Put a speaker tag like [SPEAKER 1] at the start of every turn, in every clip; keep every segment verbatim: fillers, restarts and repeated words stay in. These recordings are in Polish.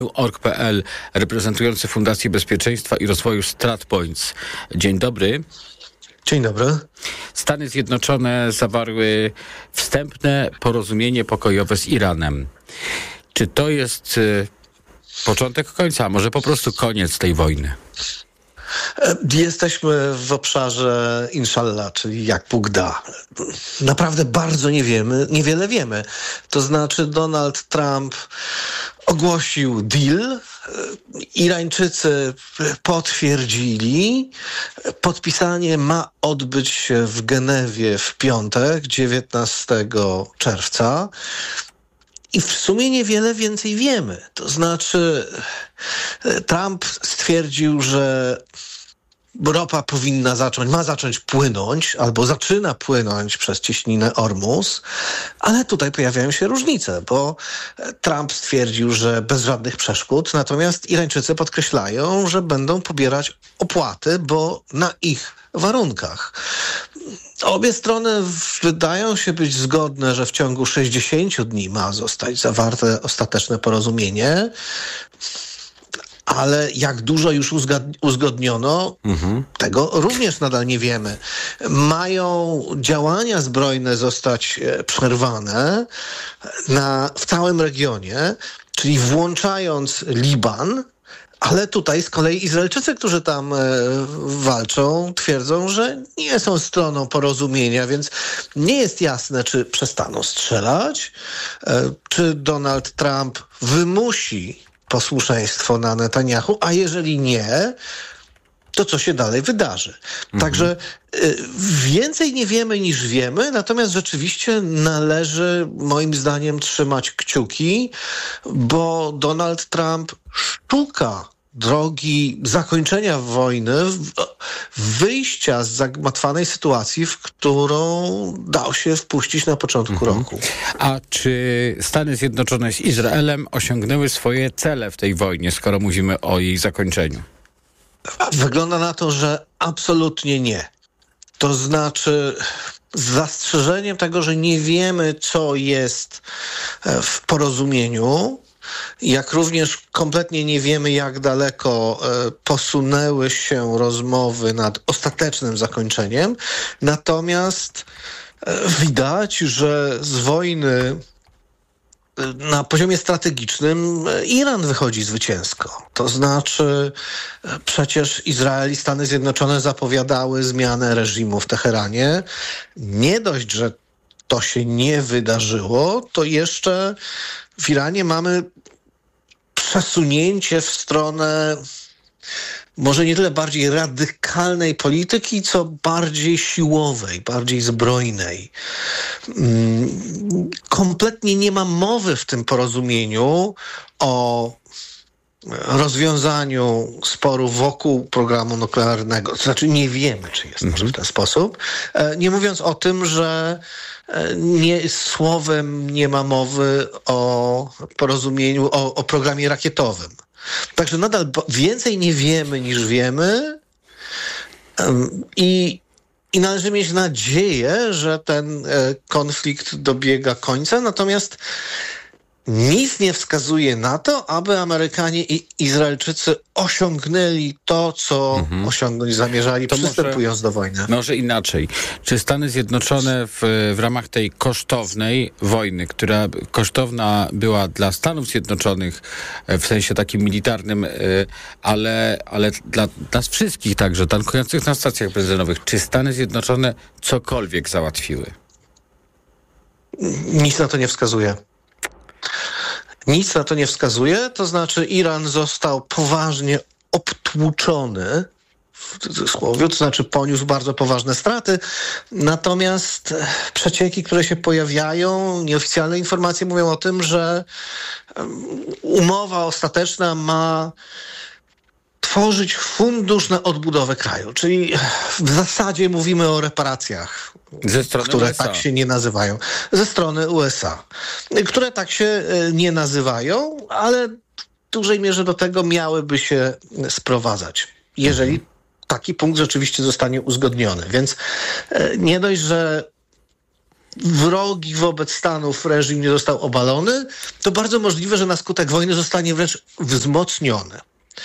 [SPEAKER 1] org kropka pe el, reprezentujący Fundację Bezpieczeństwa i Rozwoju StratPoints. Dzień dobry.
[SPEAKER 2] Dzień dobry.
[SPEAKER 1] Stany Zjednoczone zawarły wstępne porozumienie pokojowe z Iranem. Czy to jest y, początek końca, a może po prostu koniec tej wojny?
[SPEAKER 2] Jesteśmy w obszarze inshallah, czyli jak Bóg da. Naprawdę bardzo nie wiemy, niewiele wiemy. To znaczy Donald Trump ogłosił deal, Irańczycy potwierdzili, podpisanie ma odbyć się w Genewie w piątek, dziewiętnastego czerwca. I w sumie niewiele więcej wiemy. To znaczy Trump stwierdził, że ropa powinna zacząć, ma zacząć płynąć, albo zaczyna płynąć przez cieśninę Ormus, ale tutaj pojawiają się różnice, bo Trump stwierdził, że bez żadnych przeszkód, natomiast Irańczycy podkreślają, że będą pobierać opłaty, bo na ich warunkach. Obie strony wydają się być zgodne, że w ciągu sześćdziesięciu dni ma zostać zawarte ostateczne porozumienie, ale jak dużo już uzgodniono, mhm. tego również nadal nie wiemy. Mają działania zbrojne zostać przerwane na, w całym regionie, czyli włączając Liban, ale tutaj z kolei Izraelczycy, którzy tam e, walczą, twierdzą, że nie są stroną porozumienia, więc nie jest jasne, czy przestaną strzelać, e, czy Donald Trump wymusi posłuszeństwo na Netanyahu, a jeżeli nie, to co się dalej wydarzy. Mhm. Także y, więcej nie wiemy niż wiemy, natomiast rzeczywiście należy moim zdaniem trzymać kciuki, bo Donald Trump szuka drogi zakończenia wojny, wyjścia z zagmatwanej sytuacji, w którą dał się wpuścić na początku mhm. roku.
[SPEAKER 1] A czy Stany Zjednoczone z Izraelem osiągnęły swoje cele w tej wojnie, skoro mówimy o jej zakończeniu?
[SPEAKER 2] Wygląda na to, że absolutnie nie. To znaczy z zastrzeżeniem tego, że nie wiemy, co jest w porozumieniu, jak również kompletnie nie wiemy, jak daleko posunęły się rozmowy nad ostatecznym zakończeniem. Natomiast widać, że z wojny na poziomie strategicznym Iran wychodzi zwycięsko. To znaczy przecież Izrael i Stany Zjednoczone zapowiadały zmianę reżimu w Teheranie. Nie dość, że to się nie wydarzyło, to jeszcze w Iranie mamy przesunięcie w stronę może nie tyle bardziej radykalnej polityki, co bardziej siłowej, bardziej zbrojnej. Kompletnie nie ma mowy w tym porozumieniu o rozwiązaniu sporu wokół programu nuklearnego. To znaczy nie wiemy, czy jest może w ten sposób. Nie mówiąc o tym, że nie, słowem nie ma mowy o porozumieniu, o, o programie rakietowym. Także nadal więcej nie wiemy niż wiemy um, i, i należy mieć nadzieję, że ten e, konflikt dobiega końca, natomiast nic nie wskazuje na to, aby Amerykanie i Izraelczycy osiągnęli to, co mhm. osiągnąć zamierzali, to przystępując może, do wojny.
[SPEAKER 1] Może inaczej. Czy Stany Zjednoczone w, w ramach tej kosztownej wojny, która kosztowna była dla Stanów Zjednoczonych w sensie takim militarnym, ale, ale dla nas wszystkich także, tankujących na stacjach benzynowych, czy Stany Zjednoczone cokolwiek załatwiły?
[SPEAKER 2] Nic na to nie wskazuje. Nic na to nie wskazuje, to znaczy Iran został poważnie obtłuczony, w cudzysłowie, to znaczy poniósł bardzo poważne straty, natomiast przecieki, które się pojawiają, nieoficjalne informacje mówią o tym, że umowa ostateczna ma tworzyć fundusz na odbudowę kraju, czyli w zasadzie mówimy o reparacjach, które U S A. Tak się nie nazywają, ze strony U S A, które tak się nie nazywają, ale w dużej mierze do tego miałyby się sprowadzać, jeżeli mhm. taki punkt rzeczywiście zostanie uzgodniony. Więc nie dość, że wrogi wobec Stanów reżim nie został obalony, to bardzo możliwe, że na skutek wojny zostanie wręcz wzmocniony.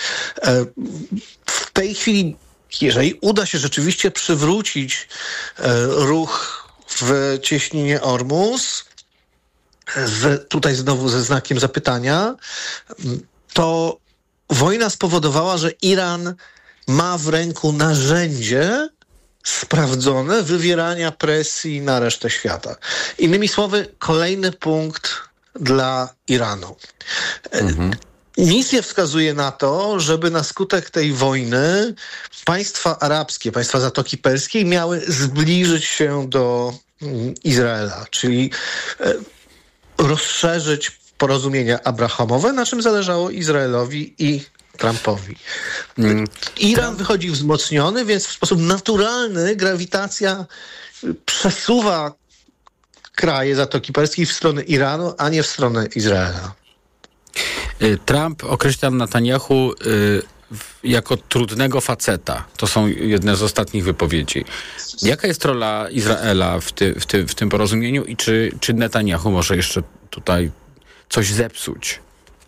[SPEAKER 2] W tej chwili, jeżeli uda się rzeczywiście przywrócić ruch w cieśninie Ormus, z, tutaj znowu ze znakiem zapytania, to wojna spowodowała, że Iran ma w ręku narzędzie sprawdzone wywierania presji na resztę świata. Innymi słowy, kolejny punkt dla Iranu. Mhm. Nic nie wskazuje na to, żeby na skutek tej wojny państwa arabskie, państwa Zatoki Perskiej miały zbliżyć się do Izraela, czyli rozszerzyć porozumienia abrahamowe, na czym zależało Izraelowi i Trumpowi. Iran wychodzi wzmocniony, więc w sposób naturalny grawitacja przesuwa kraje Zatoki Perskiej w stronę Iranu, a nie w stronę Izraela.
[SPEAKER 1] Trump określa Netanyahu y, jako trudnego faceta. To są jedne z ostatnich wypowiedzi. Jaka jest rola Izraela w, ty, w, ty, w tym porozumieniu i czy, czy Netanyahu może jeszcze tutaj coś zepsuć?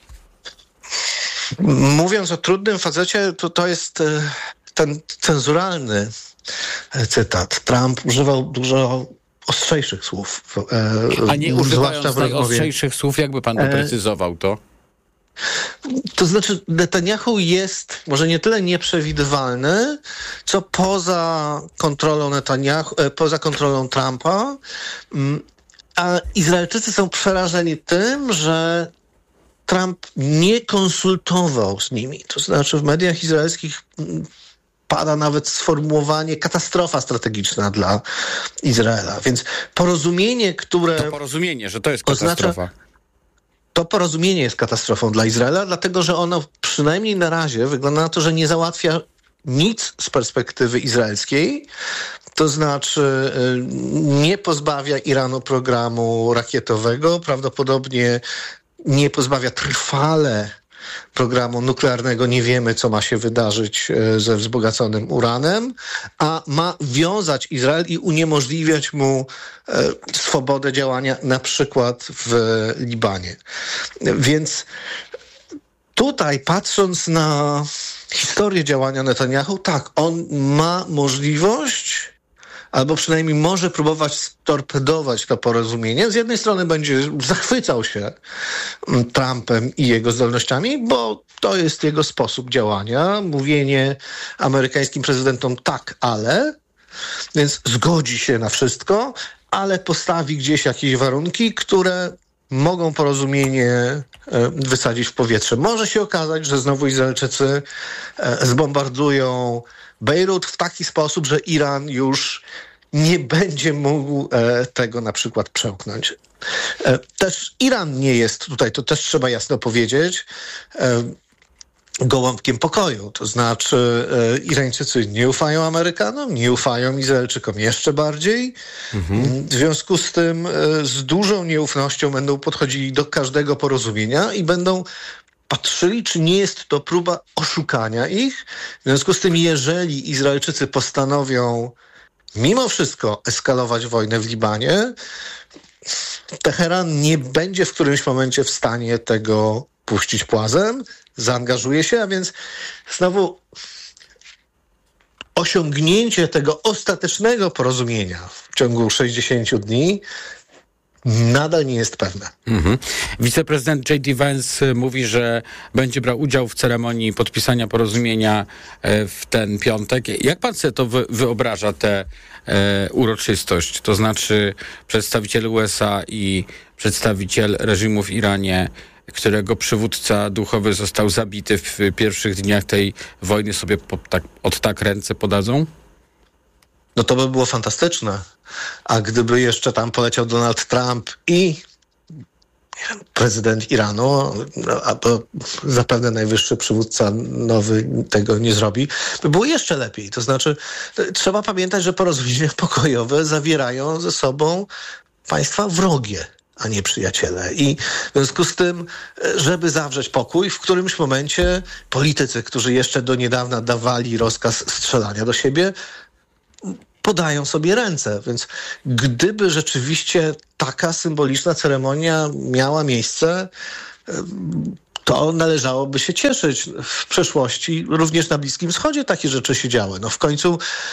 [SPEAKER 2] Mówiąc o trudnym facecie, to to jest ten cenzuralny cytat. Trump używał dużo ostrzejszych słów.
[SPEAKER 1] A nie używając najostrzejszych słów, jakby pan doprecyzował to?
[SPEAKER 2] To znaczy Netanyahu jest może nie tyle nieprzewidywalny, co poza kontrolą Netanyahu, poza kontrolą Trumpa, a Izraelczycy są przerażeni tym, że Trump nie konsultował z nimi. To znaczy w mediach izraelskich pada nawet sformułowanie katastrofa strategiczna dla Izraela. Więc porozumienie, które...
[SPEAKER 1] To porozumienie, że to jest katastrofa.
[SPEAKER 2] Oznacza, to porozumienie jest katastrofą dla Izraela, dlatego że ono przynajmniej na razie wygląda na to, że nie załatwia nic z perspektywy izraelskiej. To znaczy nie pozbawia Iranu programu rakietowego, prawdopodobnie nie pozbawia trwale programu nuklearnego. Nie wiemy, co ma się wydarzyć ze wzbogaconym uranem, a ma wiązać Izrael i uniemożliwiać mu e, swobodę działania na przykład w Libanie. Więc tutaj, patrząc na historię działania Netanyahu, tak, on ma możliwość albo przynajmniej może próbować storpedować to porozumienie. Z jednej strony będzie zachwycał się Trumpem i jego zdolnościami, bo to jest jego sposób działania. Mówienie amerykańskim prezydentom tak, ale, więc zgodzi się na wszystko, ale postawi gdzieś jakieś warunki, które mogą porozumienie wysadzić w powietrze. Może się okazać, że znowu Izraelczycy zbombardują Bejrut w taki sposób, że Iran już nie będzie mógł e, tego na przykład przełknąć. E, też Iran nie jest tutaj, to też trzeba jasno powiedzieć, e, gołąbkiem pokoju. To znaczy e, Irańczycy nie ufają Amerykanom, nie ufają Izraelczykom jeszcze bardziej. Mhm. W związku z tym e, z dużą nieufnością będą podchodzili do każdego porozumienia i będą patrzyli, czy nie jest to próba oszukania ich. W związku z tym, jeżeli Izraelczycy postanowią mimo wszystko eskalować wojnę w Libanie, Teheran nie będzie w którymś momencie w stanie tego puścić płazem, zaangażuje się, a więc znowu osiągnięcie tego ostatecznego porozumienia w ciągu sześćdziesięciu dni nadal nie jest pewne. Mhm.
[SPEAKER 1] Wiceprezydent J D Vance mówi, że będzie brał udział w ceremonii podpisania porozumienia w ten piątek. Jak pan sobie to wy- wyobraża, tę e, uroczystość? To znaczy przedstawiciel U S A i przedstawiciel reżimu w Iranie, którego przywódca duchowy został zabity w pierwszych dniach tej wojny, sobie po, tak, od tak ręce podadzą?
[SPEAKER 2] No to by było fantastyczne. A gdyby jeszcze tam poleciał Donald Trump i prezydent Iranu, albo zapewne najwyższy przywódca nowy tego nie zrobi, by było jeszcze lepiej. To znaczy trzeba pamiętać, że porozumienia pokojowe zawierają ze sobą państwa wrogie, a nie przyjaciele. I w związku z tym, żeby zawrzeć pokój, w którymś momencie politycy, którzy jeszcze do niedawna dawali rozkaz strzelania do siebie, podają sobie ręce. Więc gdyby rzeczywiście taka symboliczna ceremonia miała miejsce, to należałoby się cieszyć. W przeszłości również na Bliskim Wschodzie takie rzeczy się działy. No w końcu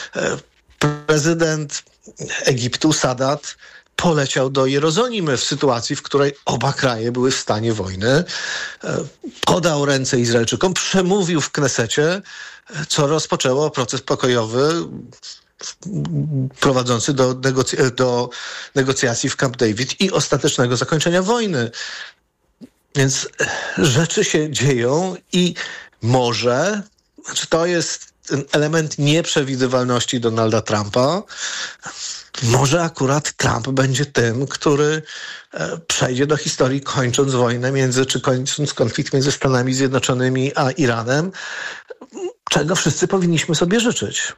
[SPEAKER 2] prezydent Egiptu Sadat poleciał do Jerozolimy w sytuacji, w której oba kraje były w stanie wojny. Podał ręce Izraelczykom, przemówił w Knesecie, co rozpoczęło proces pokojowy prowadzący do, negoc- do negocjacji w Camp David i ostatecznego zakończenia wojny. Więc rzeczy się dzieją i może, znaczy to jest ten element nieprzewidywalności Donalda Trumpa, może akurat Trump będzie tym, który e, przejdzie do historii kończąc wojnę między, czy kończąc konflikt między Stanami Zjednoczonymi a Iranem, czego wszyscy powinniśmy sobie życzyć.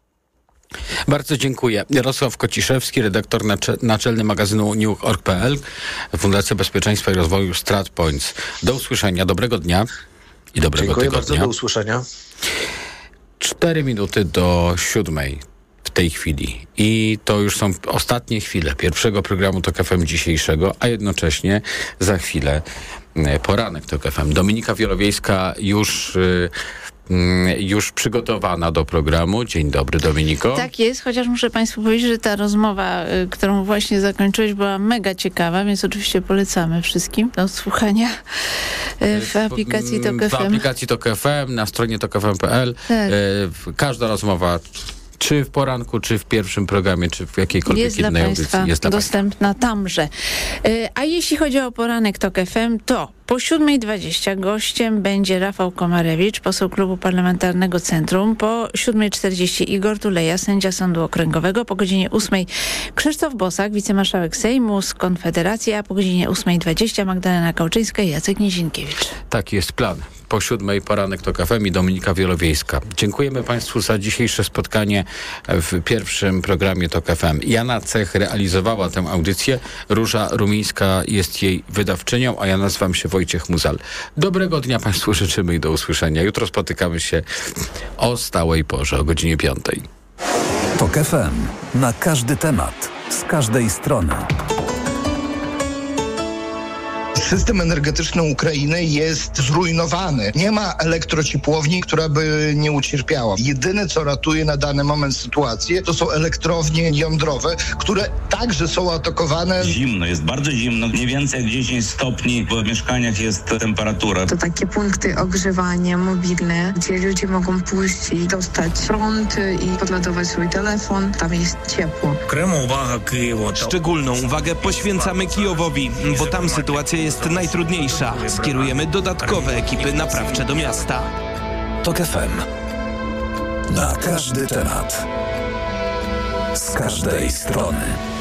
[SPEAKER 1] Bardzo dziękuję. Jarosław Kociszewski, redaktor naczelny magazynu news kropka org kropka p l, Fundacja Bezpieczeństwa i Rozwoju StratPoints. Do usłyszenia, dobrego dnia i dobrego
[SPEAKER 2] Dziękuję
[SPEAKER 1] tygodnia.
[SPEAKER 2] bardzo, do usłyszenia.
[SPEAKER 1] Cztery minuty do siódmej w tej chwili. I to już są ostatnie chwile pierwszego programu Tok F M dzisiejszego, a jednocześnie za chwilę poranek Tok F M. Dominika Wielowiejska już... Yy, już przygotowana do programu. Dzień dobry, Dominiko.
[SPEAKER 3] Tak jest, chociaż muszę Państwu powiedzieć, że ta rozmowa, y, którą właśnie zakończyłeś, była mega ciekawa, więc oczywiście polecamy wszystkim do słuchania y, w aplikacji Tok F M.
[SPEAKER 1] W aplikacji Tok F M, na stronie tok f m kropka p l.
[SPEAKER 3] Tak.
[SPEAKER 1] Y, każda rozmowa, czy w poranku, czy w pierwszym programie, czy w jakiejkolwiek
[SPEAKER 3] jest
[SPEAKER 1] innej
[SPEAKER 3] dla
[SPEAKER 1] audycji.
[SPEAKER 3] Państwa
[SPEAKER 1] Jest dla
[SPEAKER 3] dostępna Państwa. Tamże. Y, a jeśli chodzi o poranek Tok F M, to po siódmej dwadzieścia gościem będzie Rafał Komarewicz, poseł Klubu Parlamentarnego Centrum. Po siódmej czterdzieści Igor Tuleja, sędzia Sądu Okręgowego. Po godzinie ósmej Krzysztof Bosak, wicemarszałek Sejmu z Konfederacji, a po godzinie ósmej dwadzieścia Magdalena Kałczyńska i Jacek Nizinkiewicz.
[SPEAKER 1] Taki jest plan. Po siódmej poranek Tok F M i Dominika Wielowiejska. Dziękujemy Państwu za dzisiejsze spotkanie w pierwszym programie Tok F M. Jana Cech realizowała tę audycję. Róża Rumińska jest jej wydawczynią, a ja nazywam się Wojciech Muzal. Dobrego dnia Państwu życzymy i do usłyszenia. Jutro spotykamy się o stałej porze, o godzinie piątej.
[SPEAKER 4] Tok F M. Na każdy temat. Z każdej strony.
[SPEAKER 5] System energetyczny Ukrainy jest zrujnowany. Nie ma elektrociepłowni, która by nie ucierpiała. Jedyne, co ratuje na dany moment sytuację, to są elektrownie jądrowe, które także są atakowane.
[SPEAKER 6] Zimno, jest bardzo zimno. Mniej więcej jak dziesięć stopni w mieszkaniach jest temperatura.
[SPEAKER 7] To takie punkty ogrzewania mobilne, gdzie ludzie mogą pójść i dostać prąd i podładować swój telefon. Tam jest ciepło.
[SPEAKER 8] Szczególną uwagę poświęcamy Kijowowi, bo tam sytuacja jest najtrudniejsza. Skierujemy dodatkowe ekipy naprawcze do miasta.
[SPEAKER 4] Tok F M. Na każdy temat. Z każdej strony.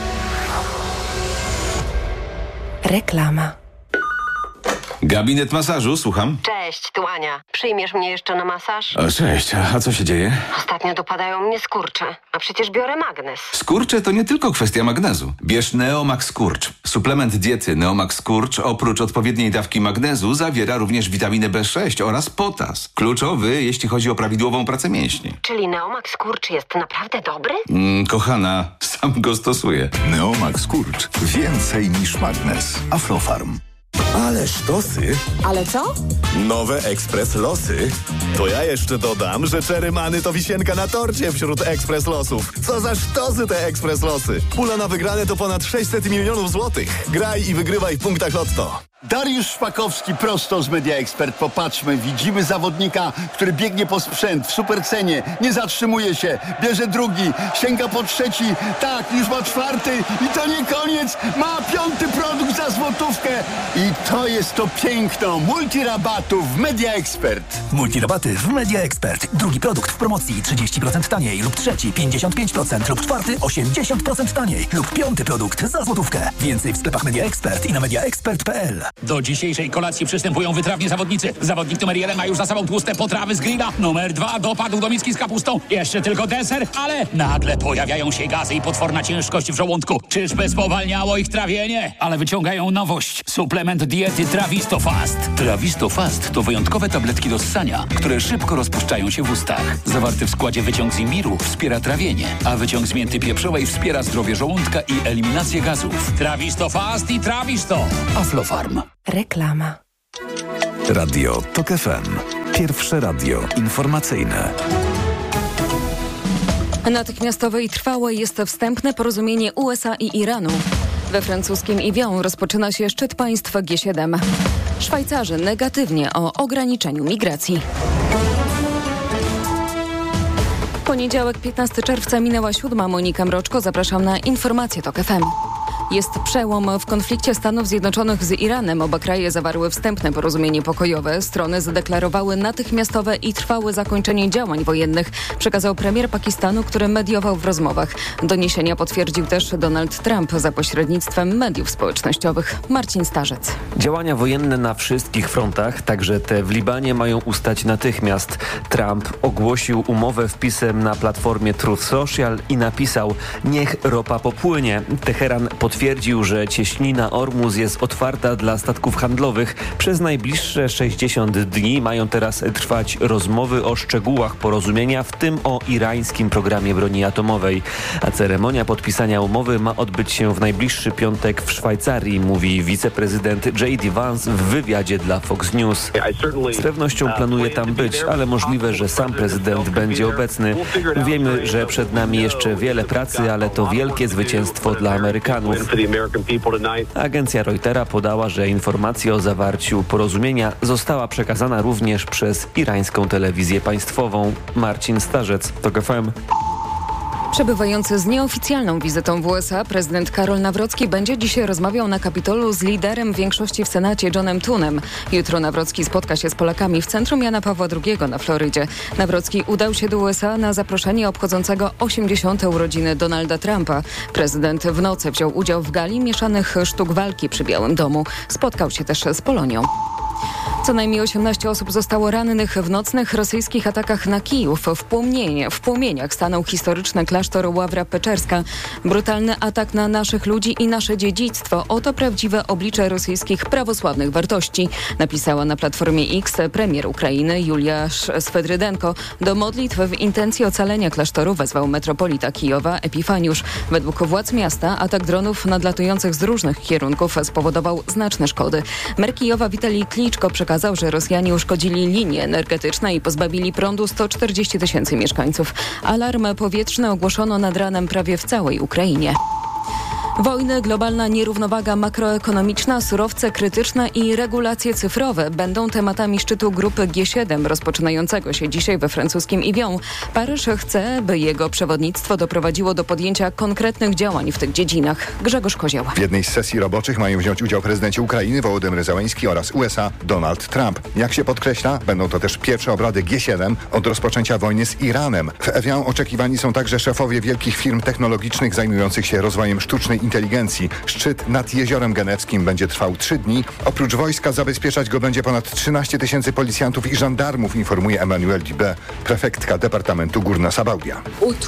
[SPEAKER 9] Reklama.
[SPEAKER 10] Gabinet masażu, słucham.
[SPEAKER 9] Cześć, tu Ania. Przyjmiesz mnie jeszcze na masaż?
[SPEAKER 10] O, cześć, a co się dzieje?
[SPEAKER 9] Ostatnio dopadają mnie skurcze, a przecież biorę magnes.
[SPEAKER 10] Skurcze to nie tylko kwestia magnezu. Bierz Neomax Skurcz. Suplement diety Neomax Skurcz oprócz odpowiedniej dawki magnezu zawiera również witaminę B sześć oraz potas. Kluczowy, jeśli chodzi o prawidłową pracę mięśni.
[SPEAKER 9] Czyli Neomax Skurcz jest naprawdę dobry?
[SPEAKER 10] Mm, kochana, sam go stosuję.
[SPEAKER 4] Neomax Skurcz. Więcej niż magnes. Aflofarm.
[SPEAKER 11] Ale sztosy.
[SPEAKER 9] Ale co?
[SPEAKER 11] Nowe Ekspres Losy. To ja jeszcze dodam, że Czerymany to wisienka na torcie wśród Ekspres Losów. Co za sztosy te Ekspres Losy. Pula na wygrane to ponad sześćset milionów złotych. Graj i wygrywaj w punktach Lotto.
[SPEAKER 12] Dariusz Szpakowski prosto z Media Expert. Popatrzmy, widzimy zawodnika, który biegnie po sprzęt w supercenie, nie zatrzymuje się, bierze drugi, sięga po trzeci, tak, już ma czwarty i to nie koniec, ma piąty produkt za złotówkę i to jest to piękno multirabatów w Media Expert.
[SPEAKER 4] Multirabaty w Media Expert. Drugi produkt w promocji trzydzieści procent taniej lub trzeci pięćdziesiąt pięć procent lub czwarty osiemdziesiąt procent taniej lub piąty produkt za złotówkę. Więcej w sklepach Media Expert i na media expert kropka p l.
[SPEAKER 13] Do dzisiejszej kolacji przystępują wytrawni zawodnicy. Zawodnik numer jeden ma już za sobą tłuste potrawy z grilla. Numer dwa dopadł do miski z kapustą. Jeszcze tylko deser, ale nagle pojawiają się gazy i potworna ciężkość w żołądku. Czyżby spowalniało ich trawienie? Ale wyciągają nowość. Suplement diety Trawisto Fast. Trawisto Fast to wyjątkowe tabletki do ssania, które szybko rozpuszczają się w ustach. Zawarty w składzie wyciąg z imbiru wspiera trawienie, a wyciąg z mięty pieprzowej wspiera zdrowie żołądka i eliminację gazów. Trawisto Fast i Trawisto. Aflofarm.
[SPEAKER 14] Reklama.
[SPEAKER 15] Radio Tok F M. Pierwsze radio informacyjne.
[SPEAKER 14] Natychmiastowe i trwałe jest wstępne porozumienie U S A i Iranu. We francuskim Evian rozpoczyna się szczyt państw G siedem. Szwajcarzy negatywnie o ograniczeniu migracji. Poniedziałek, piętnastego czerwca, minęła siódma. Monika Mroczko, zapraszam na informacje Tok F M. Jest przełom w konflikcie Stanów Zjednoczonych z Iranem. Oba kraje zawarły wstępne porozumienie pokojowe. Strony zadeklarowały natychmiastowe i trwałe zakończenie działań wojennych, przekazał premier Pakistanu, który mediował w rozmowach. Doniesienia potwierdził też Donald Trump za pośrednictwem mediów społecznościowych. Marcin Starzec.
[SPEAKER 16] Działania wojenne na wszystkich frontach, także te w Libanie, mają ustać natychmiast. Trump ogłosił umowę wpisem na platformie Truth Social i napisał: niech ropa popłynie. Teheran potwierdził, że cieśnina Ormuz jest otwarta dla statków handlowych. Przez najbliższe sześćdziesiąt dni mają teraz trwać rozmowy o szczegółach porozumienia, w tym o irańskim programie broni atomowej. A ceremonia podpisania umowy ma odbyć się w najbliższy piątek w Szwajcarii, mówi wiceprezydent J D Vance w wywiadzie dla Fox News. Z pewnością planuje tam być, ale możliwe, że sam prezydent będzie obecny. Wiemy, że przed nami jeszcze wiele pracy, ale to wielkie zwycięstwo dla Amerykanów. Agencja Reutera podała, że informacja o zawarciu porozumienia została przekazana również przez irańską telewizję państwową. Marcin Starzec, Tok F M.
[SPEAKER 14] Przebywający z nieoficjalną wizytą w U S A prezydent Karol Nawrocki będzie dzisiaj rozmawiał na Kapitolu z liderem większości w Senacie Johnem Tunem. Jutro Nawrocki spotka się z Polakami w centrum Jana Pawła drugiego na Florydzie. Nawrocki udał się do U S A na zaproszenie obchodzącego osiemdziesiąte urodziny Donalda Trumpa. Prezydent w nocy wziął udział w gali mieszanych sztuk walki przy Białym Domu. Spotkał się też z Polonią. Co najmniej osiemnaście osób zostało rannych w nocnych rosyjskich atakach na Kijów. W, płomienie, w płomieniach stanął historyczny klasztor Ławra Peczerska. Brutalny atak na naszych ludzi i nasze dziedzictwo. Oto prawdziwe oblicze rosyjskich prawosławnych wartości, napisała na platformie X premier Ukrainy Julia Swedrydenko. Do modlitw w intencji ocalenia klasztoru wezwał metropolita Kijowa Epifaniusz. Według władz miasta atak dronów nadlatujących z różnych kierunków spowodował znaczne szkody. Mer Kijowa Witalij Kliczko przekazał, że Rosjanie uszkodzili linie energetyczne i pozbawili prądu sto czterdzieści tysięcy mieszkańców. Alarm powietrzny ogłoszono nad ranem prawie w całej Ukrainie. Wojny, globalna nierównowaga makroekonomiczna, surowce krytyczne i regulacje cyfrowe będą tematami szczytu grupy G siedem rozpoczynającego się dzisiaj we francuskim Evian. Paryż chce, by jego przewodnictwo doprowadziło do podjęcia konkretnych działań w tych dziedzinach. Grzegorz Kozieł.
[SPEAKER 17] W jednej z sesji roboczych mają wziąć udział prezydenci Ukrainy Wołodymyr Zełenski oraz U S A Donald Trump. Jak się podkreśla, będą to też pierwsze obrady G siedem od rozpoczęcia wojny z Iranem. W Evian oczekiwani są także szefowie wielkich firm technologicznych zajmujących się rozwojem sztucznej inteligencji. Szczyt nad Jeziorem Genewskim będzie trwał trzy dni. Oprócz wojska zabezpieczać go będzie ponad trzynaście tysięcy policjantów i żandarmów, informuje Emmanuel Dubé, prefektka Departamentu Górna-Sabaudia.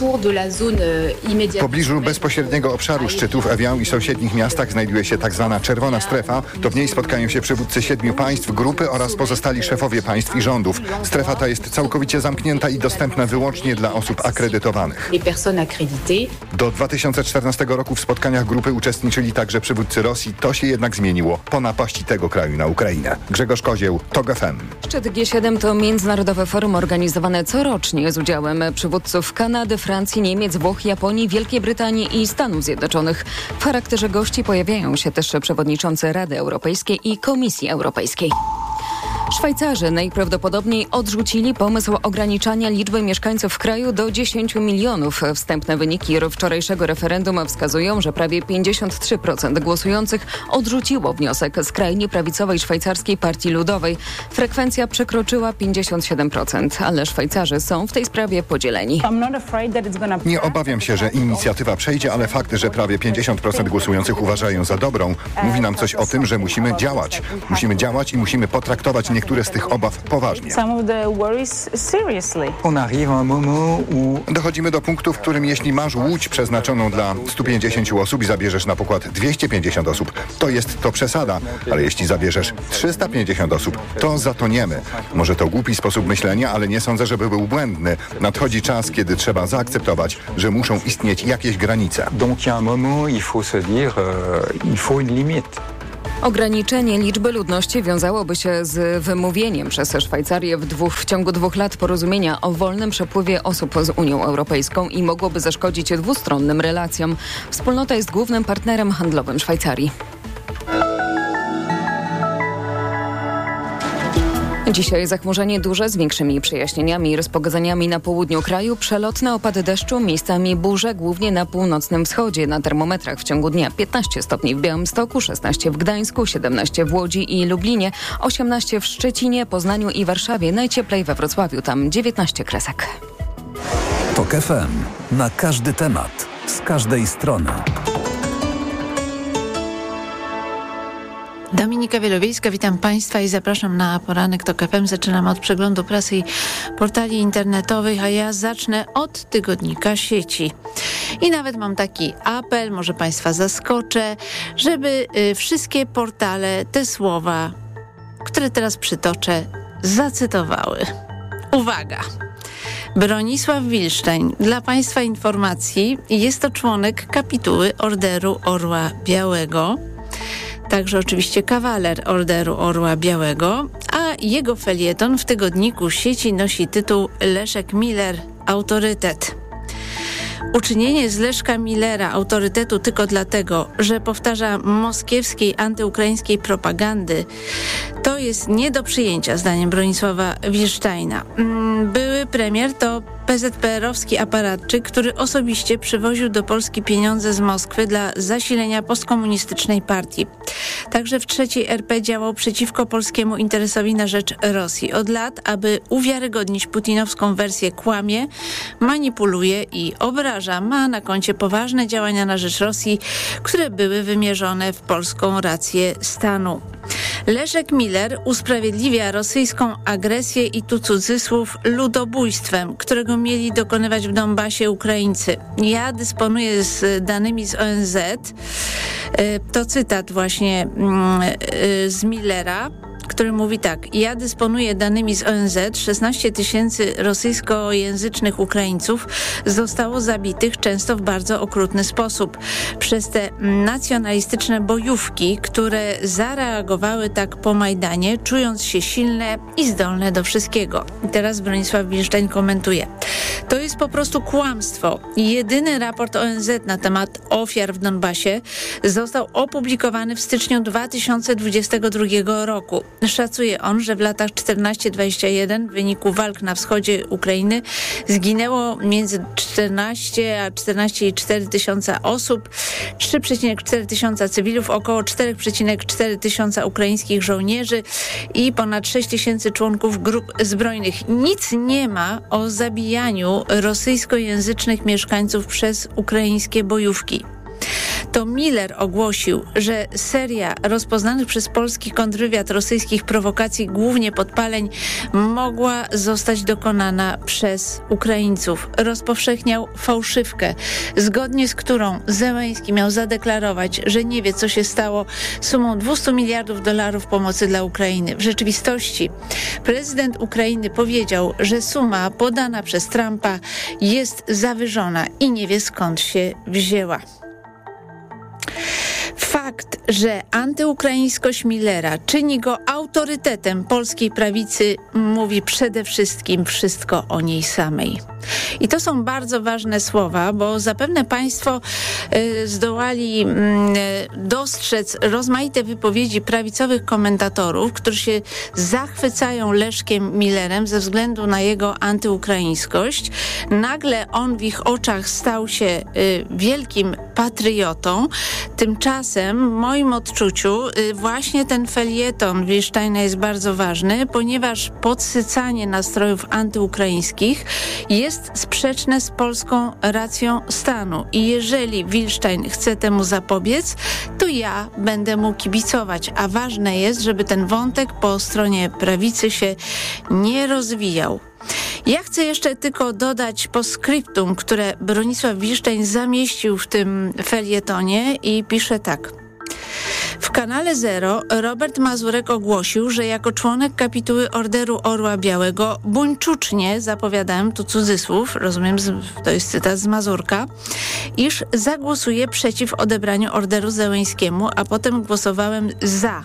[SPEAKER 17] W pobliżu bezpośredniego obszaru szczytu w Evian i sąsiednich miastach znajduje się tak zwana czerwona strefa. To w niej spotkają się przywódcy siedmiu państw, grupy oraz pozostali szefowie państw i rządów. Strefa ta jest całkowicie zamknięta i dostępna wyłącznie dla osób akredytowanych. Do dwa tysiące czternastego roku w spotkaniach grupy uczestniczyli także przywódcy Rosji. To się jednak zmieniło po napaści tego kraju na Ukrainę. Grzegorz Kozieł, Tok F M.
[SPEAKER 14] Szczyt G siedem to międzynarodowe forum organizowane corocznie z udziałem przywódców Kanady, Francji, Niemiec, Włoch, Japonii, Wielkiej Brytanii i Stanów Zjednoczonych. W charakterze gości pojawiają się też przewodniczący Rady Europejskiej i Komisji Europejskiej. Szwajcarzy najprawdopodobniej odrzucili pomysł ograniczania liczby mieszkańców w kraju do dziesięciu milionów. Wstępne wyniki wczorajszego referendum wskazują, że prawie pięćdziesiąt trzy procent głosujących odrzuciło wniosek skrajnie prawicowej szwajcarskiej Partii Ludowej. Frekwencja przekroczyła pięćdziesiąt siedem procent, ale Szwajcarzy są w tej sprawie podzieleni.
[SPEAKER 17] Nie obawiam się, że inicjatywa przejdzie, ale fakt, że prawie pięćdziesiąt procent głosujących uważają za dobrą, mówi nam coś o tym, że musimy działać. Musimy działać i musimy potraktować niektóre z tych obaw poważnie. Dochodzimy do punktu, w którym jeśli masz łódź przeznaczoną dla stu pięćdziesięciu osób i zabierzesz na pokład dwieście pięćdziesiąt osób, to jest to przesada. Ale jeśli zabierzesz trzysta pięćdziesiąt osób, to zatoniemy. Może to głupi sposób myślenia, ale nie sądzę, żeby był błędny. Nadchodzi czas, kiedy trzeba zaakceptować, że muszą istnieć jakieś granice.
[SPEAKER 18] Donc il y a un moment, il faut se dire, euh, il faut une limite.
[SPEAKER 14] Ograniczenie liczby ludności wiązałoby się z wymówieniem przez Szwajcarię w, dwóch, w ciągu dwóch lat porozumienia o wolnym przepływie osób z Unią Europejską i mogłoby zaszkodzić dwustronnym relacjom. Wspólnota jest głównym partnerem handlowym Szwajcarii. Dzisiaj zachmurzenie duże z większymi przejaśnieniami i rozpogodzeniami na południu kraju, przelotne opady deszczu, miejscami burze, głównie na północnym wschodzie. Na termometrach w ciągu dnia piętnaście stopni w Białymstoku, szesnaście w Gdańsku, siedemnaście w Łodzi i Lublinie, osiemnaście w Szczecinie, Poznaniu i Warszawie, najcieplej we Wrocławiu, tam dziewiętnaście kresek.
[SPEAKER 15] TOK F M. Na każdy temat, z każdej strony.
[SPEAKER 3] Dominika Wielowiejska, witam Państwa i zapraszam na poranek TOK F M. Zaczynam od przeglądu prasy i portali internetowych, a ja zacznę od tygodnika Sieci. I nawet mam taki apel, może Państwa zaskoczę, żeby y, wszystkie portale te słowa, które teraz przytoczę, zacytowały. Uwaga! Bronisław Wilsztejn. Dla Państwa informacji, jest to członek kapituły Orderu Orła Białego. Także oczywiście kawaler Orderu Orła Białego, a jego felieton w tygodniku Sieci nosi tytuł Leszek Miller – Autorytet. Uczynienie z Leszka Millera autorytetu tylko dlatego, że powtarza moskiewskiej antyukraińskiej propagandy, to jest nie do przyjęcia, zdaniem Bronisława Wilsztejna. Były premier to P Z P R-owski aparatczyk, który osobiście przywoził do Polski pieniądze z Moskwy dla zasilenia postkomunistycznej partii. Także w trzeciej R P działał przeciwko polskiemu interesowi na rzecz Rosji. Od lat, aby uwiarygodnić putinowską wersję, kłamie, manipuluje i obraża. Ma na koncie poważne działania na rzecz Rosji, które były wymierzone w polską rację stanu. Leszek Miller usprawiedliwia rosyjską agresję i tu cudzysłów ludobójstwem, którego mieli dokonywać w Donbasie Ukraińcy. Ja dysponuję z danymi z O N Z. To cytat właśnie z Millera, który mówi tak: ja dysponuję danymi z O N Z, szesnaście tysięcy rosyjskojęzycznych Ukraińców zostało zabitych, często w bardzo okrutny sposób, przez te nacjonalistyczne bojówki, które zareagowały tak po Majdanie, czując się silne i zdolne do wszystkiego. I teraz Bronisław Wilsztejn komentuje: to jest po prostu kłamstwo. Jedyny raport O N Z na temat ofiar w Donbasie został opublikowany w styczniu dwa tysiące dwudziestego drugiego roku. Szacuje on, że w latach czternaście dwadzieścia jeden w wyniku walk na wschodzie Ukrainy zginęło między czternaście a czternaście i cztery tysiąca osób, trzy przecinek cztery tysiąca cywilów, około cztery przecinek cztery tysiąca ukraińskich żołnierzy i ponad sześć tysięcy członków grup zbrojnych. Nic nie ma o zabijaniu rosyjskojęzycznych mieszkańców przez ukraińskie bojówki. To Miller ogłosił, że seria rozpoznanych przez polski kontrwywiad rosyjskich prowokacji, głównie podpaleń, mogła zostać dokonana przez Ukraińców. Rozpowszechniał fałszywkę, zgodnie z którą Zełenski miał zadeklarować, że nie wie, co się stało sumą dwieście miliardów dolarów pomocy dla Ukrainy. W rzeczywistości prezydent Ukrainy powiedział, że suma podana przez Trumpa jest zawyżona i nie wie, skąd się wzięła. Fakt, że antyukraińskość Millera czyni go autorytetem polskiej prawicy, mówi przede wszystkim wszystko o niej samej. I to są bardzo ważne słowa, bo zapewne Państwo y, zdołali y, dostrzec rozmaite wypowiedzi prawicowych komentatorów, którzy się zachwycają Leszkiem Millerem ze względu na jego antyukraińskość. Nagle on w ich oczach stał się y, wielkim patriotą. Tymczasem w moim odczuciu y, właśnie ten felieton Wilsteina jest bardzo ważny, ponieważ podsycanie nastrojów antyukraińskich jest sprzeczne z polską racją stanu. I jeżeli Wilstein chce temu zapobiec, to ja będę mu kibicować. A ważne jest, żeby ten wątek po stronie prawicy się nie rozwijał. Ja chcę jeszcze tylko dodać postscriptum, które Bronisław Wilstein zamieścił w tym felietonie i pisze tak. W kanale Zero Robert Mazurek ogłosił, że jako członek kapituły Orderu Orła Białego buńczucznie zapowiadałem, tu cudzysłów, rozumiem, to jest cytat z Mazurka, iż zagłosuję przeciw odebraniu Orderu Zełenskiemu, a potem głosowałem za.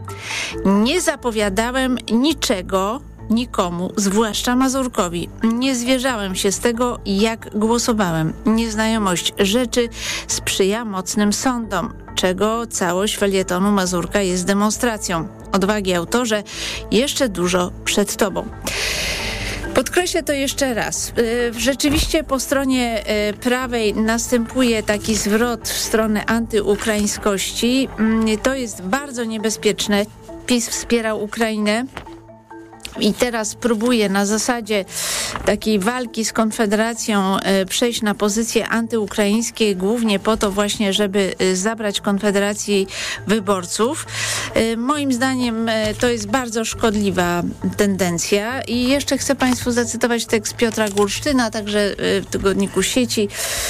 [SPEAKER 3] Nie zapowiadałem niczego nikomu, zwłaszcza Mazurkowi. Nie zwierzałem się z tego, jak głosowałem. Nieznajomość rzeczy sprzyja mocnym sądom, czego całość felietonu Mazurka jest demonstracją. Odwagi, autorze, jeszcze dużo przed tobą. Podkreślę to jeszcze raz. Rzeczywiście po stronie prawej następuje taki zwrot w stronę antyukraińskości. To jest bardzo niebezpieczne. PiS wspierał Ukrainę i teraz próbuje na zasadzie takiej walki z Konfederacją y, przejść na pozycje antyukraińskie, głównie po to właśnie, żeby y, zabrać Konfederacji wyborców. Y, moim zdaniem y, to jest bardzo szkodliwa tendencja i jeszcze chcę Państwu zacytować tekst Piotra Gursztyna, także y, w tygodniku Sieci,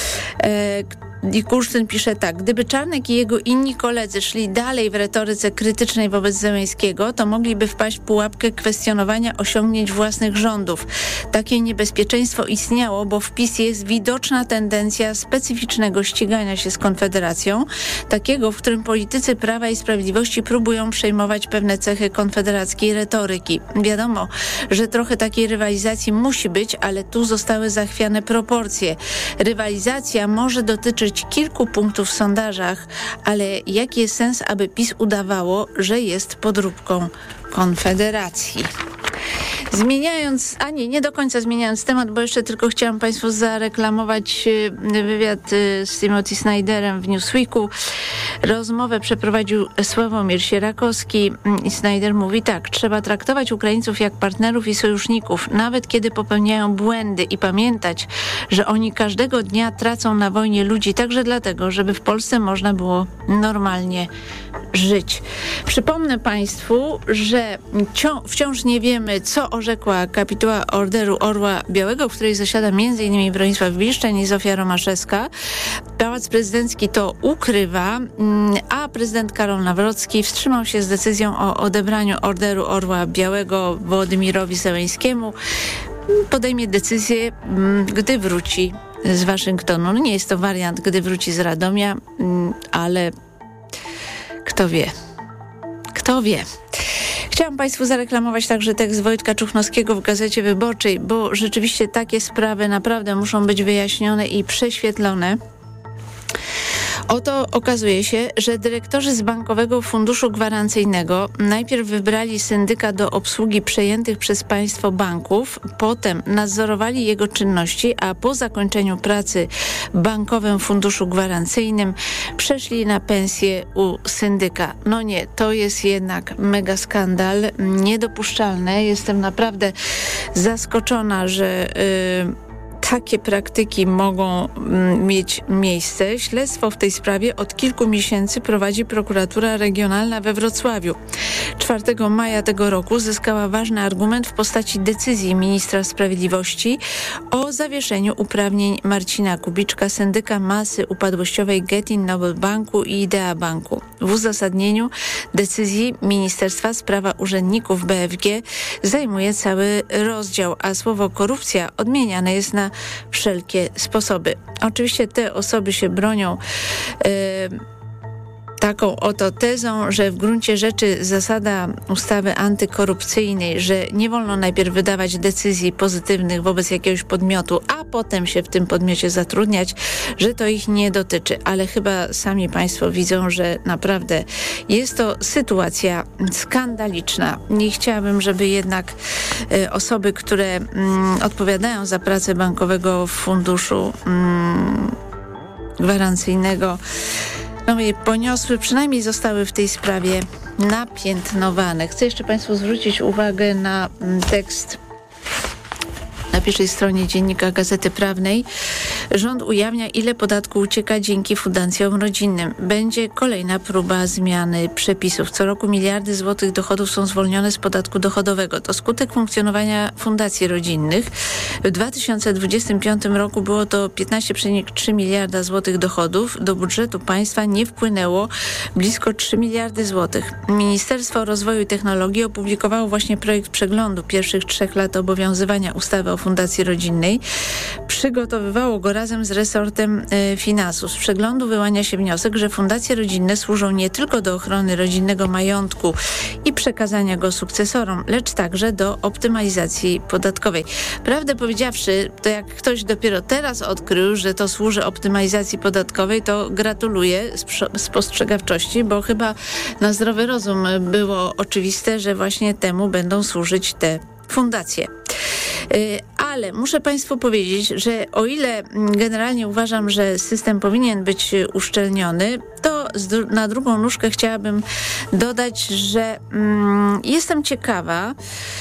[SPEAKER 3] y, i Kursztyn pisze tak. Gdyby Czarnek i jego inni koledzy szli dalej w retoryce krytycznej wobec Zełenskiego, to mogliby wpaść w pułapkę kwestionowania osiągnięć własnych rządów. Takie niebezpieczeństwo istniało, bo w PiS jest widoczna tendencja specyficznego ścigania się z Konfederacją, takiego, w którym politycy Prawa i Sprawiedliwości próbują przejmować pewne cechy konfederackiej retoryki. Wiadomo, że trochę takiej rywalizacji musi być, ale tu zostały zachwiane proporcje. Rywalizacja może dotyczyć kilku punktów w sondażach, ale jaki jest sens, aby PiS udawało, że jest podróbką Konfederacji? Zmieniając, a nie, nie do końca zmieniając temat, bo jeszcze tylko chciałam Państwu zareklamować wywiad z Timothy Snyderem w Newsweeku. Rozmowę przeprowadził Sławomir Sierakowski i Snyder mówi tak: trzeba traktować Ukraińców jak partnerów i sojuszników, nawet kiedy popełniają błędy, i pamiętać, że oni każdego dnia tracą na wojnie ludzi, także dlatego, żeby w Polsce można było normalnie żyć. Przypomnę Państwu, że wciąż nie wiemy, co orzekła kapituła Orderu Orła Białego, w której zasiada między innymi Bronisław Wilstein i Zofia Romaszewska. Pałac Prezydencki to ukrywa, a prezydent Karol Nawrocki wstrzymał się z decyzją o odebraniu Orderu Orła Białego Wołodymirowi Zełenskiemu. Podejmie decyzję, gdy wróci z Waszyngtonu. No nie jest to wariant, gdy wróci z Radomia, ale kto wie. Kto wie. Chciałam Państwu zareklamować także tekst Wojtka Czuchnowskiego w Gazecie Wyborczej, bo rzeczywiście takie sprawy naprawdę muszą być wyjaśnione i prześwietlone. Oto okazuje się, że dyrektorzy z Bankowego Funduszu Gwarancyjnego najpierw wybrali syndyka do obsługi przejętych przez państwo banków, potem nadzorowali jego czynności, a po zakończeniu pracy w Bankowym Funduszu Gwarancyjnym przeszli na pensję u syndyka. No nie, to jest jednak mega skandal, niedopuszczalne. Jestem naprawdę zaskoczona, że Yy, takie praktyki mogą mm, mieć miejsce. Śledztwo w tej sprawie od kilku miesięcy prowadzi prokuratura regionalna we Wrocławiu. czwartego maja tego roku zyskała ważny argument w postaci decyzji ministra sprawiedliwości o zawieszeniu uprawnień Marcina Kubiczka, syndyka masy upadłościowej Getin Noble Banku i Idea Banku. W uzasadnieniu decyzji ministerstwa sprawa urzędników B F G zajmuje cały rozdział, a słowo korupcja odmieniane jest na wszelkie sposoby. Oczywiście te osoby się bronią yy, taką oto tezą, że w gruncie rzeczy zasada ustawy antykorupcyjnej, że nie wolno najpierw wydawać decyzji pozytywnych wobec jakiegoś podmiotu, a potem się w tym podmiocie zatrudniać, że to ich nie dotyczy. Ale chyba sami Państwo widzą, że naprawdę jest to sytuacja skandaliczna. Nie chciałabym, żeby jednak y, osoby, które mm, odpowiadają za pracę Bankowego Funduszu mm, Gwarancyjnego, no i poniosły, przynajmniej zostały w tej sprawie napiętnowane. Chcę jeszcze Państwu zwrócić uwagę na tekst na pierwszej stronie Dziennika Gazety Prawnej. Rząd ujawnia, ile podatku ucieka dzięki fundacjom rodzinnym. Będzie kolejna próba zmiany przepisów. Co roku miliardy złotych dochodów są zwolnione z podatku dochodowego. To skutek funkcjonowania fundacji rodzinnych. W dwa tysiące dwudziestym piątym roku było to piętnaście przecinek trzy miliarda złotych dochodów. Do budżetu państwa nie wpłynęło blisko trzy miliardy złotych. Ministerstwo Rozwoju i Technologii opublikowało właśnie projekt przeglądu pierwszych trzech lat obowiązywania ustawy o Fundacji Rodzinnej. Przygotowywało go razem z resortem y, finansów. Z przeglądu wyłania się wniosek, że fundacje rodzinne służą nie tylko do ochrony rodzinnego majątku i przekazania go sukcesorom, lecz także do optymalizacji podatkowej. Prawdę powiedziawszy, to jak ktoś dopiero teraz odkrył, że to służy optymalizacji podatkowej, to gratuluję spostrzegawczości, bo chyba na zdrowy rozum było oczywiste, że właśnie temu będą służyć te fundacje. Ale muszę Państwu powiedzieć, że o ile generalnie uważam, że system powinien być uszczelniony, to na drugą nóżkę chciałabym dodać, że mm, jestem ciekawa,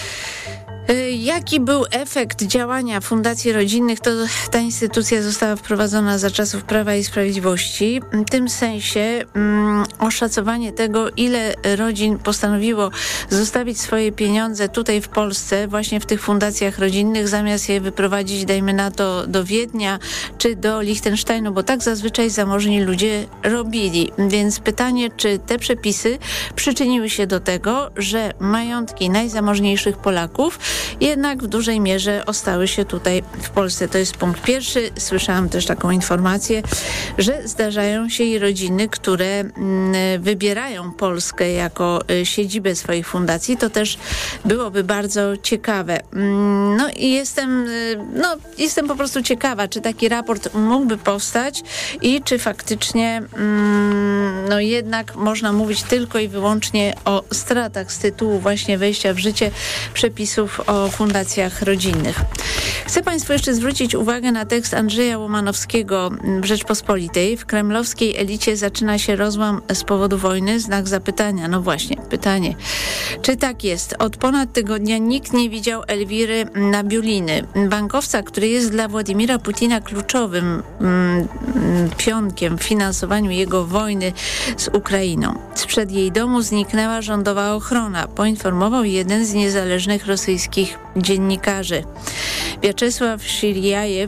[SPEAKER 3] jaki był efekt działania fundacji rodzinnych. To ta instytucja została wprowadzona za czasów Prawa i Sprawiedliwości. W tym sensie um, oszacowanie tego, ile rodzin postanowiło zostawić swoje pieniądze tutaj w Polsce, właśnie w tych fundacjach rodzinnych, zamiast je wyprowadzić, dajmy na to, do Wiednia czy do Liechtensteinu, bo tak zazwyczaj zamożni ludzie robili. Więc pytanie, czy te przepisy przyczyniły się do tego, że majątki najzamożniejszych Polaków jednak w dużej mierze ostały się tutaj w Polsce. To jest punkt pierwszy. Słyszałam też taką informację, że zdarzają się i rodziny, które mm, wybierają Polskę jako y, siedzibę swoich fundacji. To też byłoby bardzo ciekawe. Mm, no i jestem, y, no, jestem po prostu ciekawa, czy taki raport mógłby powstać i czy faktycznie mm, no jednak można mówić tylko i wyłącznie o stratach z tytułu właśnie wejścia w życie przepisów o fundacjach rodzinnych. Chcę Państwu jeszcze zwrócić uwagę na tekst Andrzeja Łomanowskiego w Rzeczpospolitej. W kremlowskiej elicie zaczyna się rozłam z powodu wojny. Znak zapytania. No właśnie, pytanie. Czy tak jest? Od ponad tygodnia nikt nie widział Elwiry Nabiuliny, bankowca, który jest dla Władimira Putina kluczowym mm, pionkiem w finansowaniu jego wojny z Ukrainą. Sprzed jej domu zniknęła rządowa ochrona, poinformował jeden z niezależnych rosyjskich dziennikarzy. Wiaczesław Sziriajew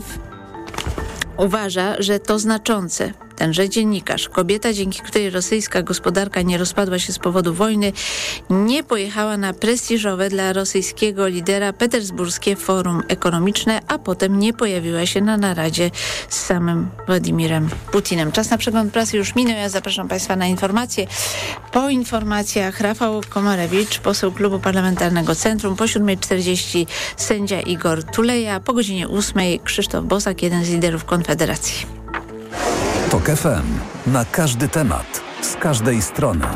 [SPEAKER 3] uważa, że to znaczące. Tenże dziennikarz, kobieta, dzięki której rosyjska gospodarka nie rozpadła się z powodu wojny, nie pojechała na prestiżowe dla rosyjskiego lidera petersburskie forum ekonomiczne, a potem nie pojawiła się na naradzie z samym Władimirem Putinem. Czas na przegląd prasy już minął. Ja zapraszam Państwa na informacje. Po informacjach Rafał Komarewicz, poseł Klubu Parlamentarnego Centrum. Po siódmej czterdzieści sędzia Igor Tuleja. Po godzinie ósmej Krzysztof Bosak, jeden z liderów Konfederacji.
[SPEAKER 15] Tok F M. Na każdy temat. Z każdej strony.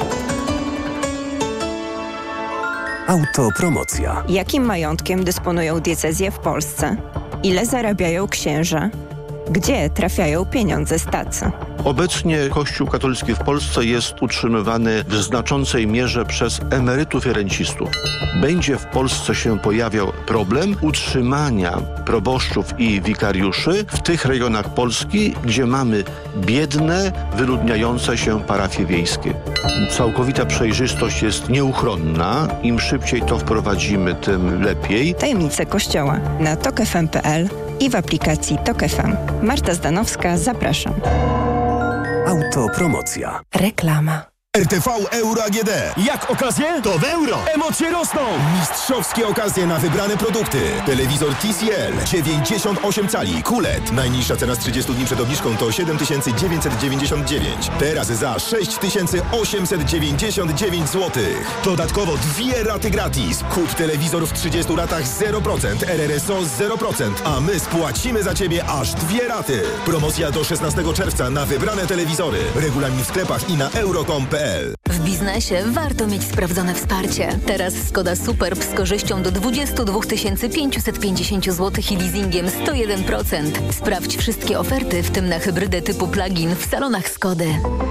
[SPEAKER 15] Autopromocja.
[SPEAKER 19] Jakim majątkiem dysponują diecezje w Polsce? Ile zarabiają księża? Gdzie trafiają pieniądze z tacy?
[SPEAKER 20] Obecnie Kościół katolicki w Polsce jest utrzymywany w znaczącej mierze przez emerytów i rencistów. Będzie w Polsce się pojawiał problem utrzymania proboszczów i wikariuszy w tych rejonach Polski, gdzie mamy biedne, wyludniające się parafie wiejskie. Całkowita przejrzystość jest nieuchronna. Im szybciej to wprowadzimy, tym lepiej.
[SPEAKER 19] Tajemnice Kościoła na tok f m kropka p l i w aplikacji Tok F M. Marta Zdanowska, zapraszam.
[SPEAKER 15] Autopromocja.
[SPEAKER 19] Reklama.
[SPEAKER 21] R T V Euro A G D.
[SPEAKER 22] Jak okazje? To w euro. Emocje rosną.
[SPEAKER 21] Mistrzowskie okazje na wybrane produkty. Telewizor T C L dziewięćdziesiąt osiem cali Q L E D. Najniższa cena z trzydziestu dni przed obniżką to siedem tysięcy dziewięćset dziewięćdziesiąt dziewięć. Teraz za sześć tysięcy osiemset dziewięćdziesiąt dziewięć złotych. Dodatkowo dwie raty gratis. Kup telewizor w trzydziestu ratach zero procent, R R S O zero procent, a my spłacimy za Ciebie aż dwie raty. Promocja do szesnastego czerwca na wybrane telewizory. Regulamin w sklepach i na euro kropka com kropka p l.
[SPEAKER 23] W biznesie warto mieć sprawdzone wsparcie. Teraz Skoda Superb z korzyścią do dwadzieścia dwa tysiące pięćset pięćdziesiąt złotych i leasingiem sto jeden procent. Sprawdź wszystkie oferty, w tym na hybrydę typu plug-in w salonach Skody.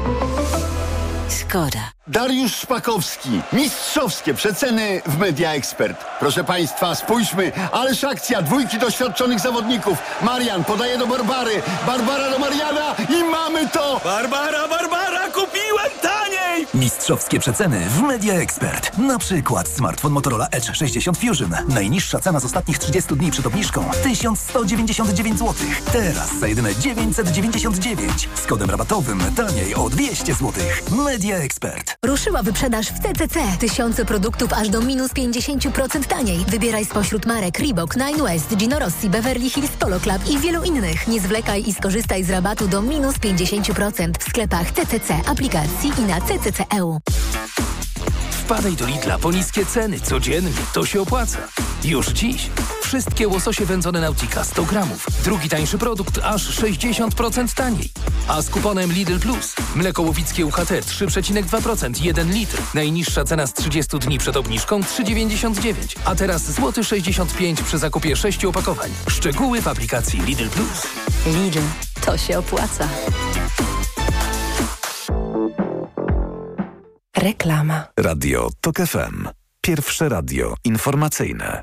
[SPEAKER 23] Skoda.
[SPEAKER 12] Dariusz Szpakowski. Mistrzowskie przeceny w Media Expert. Proszę Państwa, spójrzmy, ależ akcja dwójki doświadczonych zawodników. Marian podaje do Barbary, Barbara do Mariana i mamy to!
[SPEAKER 22] Barbara, Barbara, kupiłem taniej!
[SPEAKER 4] Mistrzowskie przeceny w Media Expert. Na przykład smartfon Motorola Edge sześćdziesiąt Fusion. Najniższa cena z ostatnich trzydziestu dni przed obniżką tysiąc sto dziewięćdziesiąt dziewięć złotych. Teraz za jedyne dziewięćset dziewięćdziesiąt dziewięć. Z kodem rabatowym taniej o dwieście złotych. Media Expert.
[SPEAKER 23] Ruszyła wyprzedaż w C C C. Tysiące produktów aż do minus pięćdziesiąt procent taniej. Wybieraj spośród marek Reebok, Nine West, Gino Rossi, Beverly Hills Polo Club i wielu innych. Nie zwlekaj i skorzystaj z rabatu do minus pięćdziesiąt procent w sklepach C C C, aplikacji i na c c c kropka e u.
[SPEAKER 24] Wpadaj do Lidla po niskie ceny codziennie. To się opłaca. Już dziś. Wszystkie łososie wędzone Nautica sto gramów. Drugi tańszy produkt aż sześćdziesiąt procent taniej. A z kuponem Lidl Plus. Mleko łowickie U H T trzy przecinek dwa procent, jeden litr. Najniższa cena z trzydziestu dni przed obniżką trzy dziewięćdziesiąt dziewięć. A teraz złoty sześćdziesiąt pięć przy zakupie sześciu opakowań. Szczegóły w aplikacji Lidl Plus.
[SPEAKER 23] Lidl. To się opłaca.
[SPEAKER 15] Reklama. Radio Tok F M. Pierwsze radio informacyjne.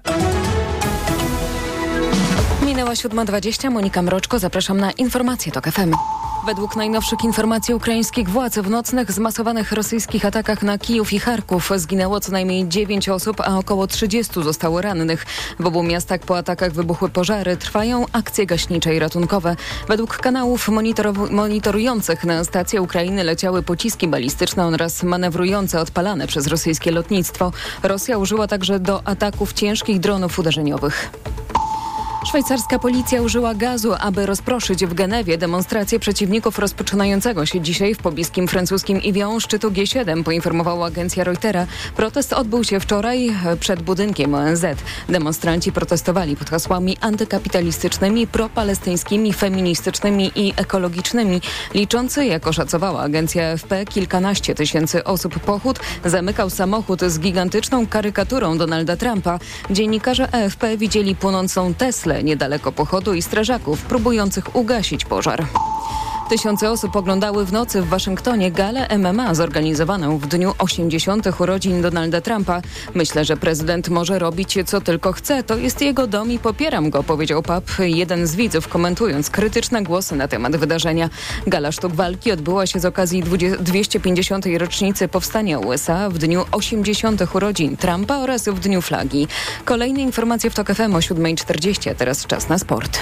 [SPEAKER 14] Minęła siódma dwadzieścia. Monika Mroczko. Zapraszam na informacje Tok F M. Według najnowszych informacji ukraińskich władz w nocnych zmasowanych rosyjskich atakach na Kijów i Charków zginęło co najmniej dziewięć osób, a około trzydziestu zostało rannych. W obu miastach po atakach wybuchły pożary. Trwają akcje gaśnicze i ratunkowe. Według kanałów monitorujących na stację Ukrainy leciały pociski balistyczne oraz manewrujące odpalane przez rosyjskie lotnictwo. Rosja użyła także do ataków ciężkich dronów uderzeniowych. Szwajcarska policja użyła gazu, aby rozproszyć w Genewie demonstracje przeciwników rozpoczynającego się dzisiaj w pobliskim francuskim Evian szczytu G siedem, poinformowała agencja Reutera. Protest odbył się wczoraj przed budynkiem O N Z. Demonstranci protestowali pod hasłami antykapitalistycznymi, propalestyńskimi, feministycznymi i ekologicznymi. Liczący, jak oszacowała agencja A F P, kilkanaście tysięcy osób pochód zamykał samochód z gigantyczną karykaturą Donalda Trumpa. Dziennikarze A F P widzieli płonącą Teslę niedaleko pochodu i strażaków próbujących ugasić pożar. Tysiące osób oglądały w nocy w Waszyngtonie galę M M A zorganizowaną w dniu osiemdziesiątych urodzin Donalda Trumpa. Myślę, że prezydent może robić co tylko chce. To jest jego dom i popieram go, powiedział Pap, jeden z widzów, komentując krytyczne głosy na temat wydarzenia. Gala sztuk walki odbyła się z okazji dwieście pięćdziesiątej rocznicy powstania U S A w dniu osiemdziesiątych urodzin Trumpa oraz w dniu flagi. Kolejne informacje w Tok F M o siódma czterdzieści, a teraz czas na sport.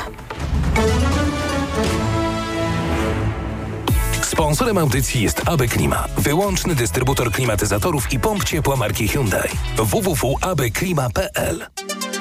[SPEAKER 22] Sponsorem audycji jest A B Klima, wyłączny dystrybutor klimatyzatorów i pomp ciepła marki Hyundai. w w w kropka a b klima kropka p l.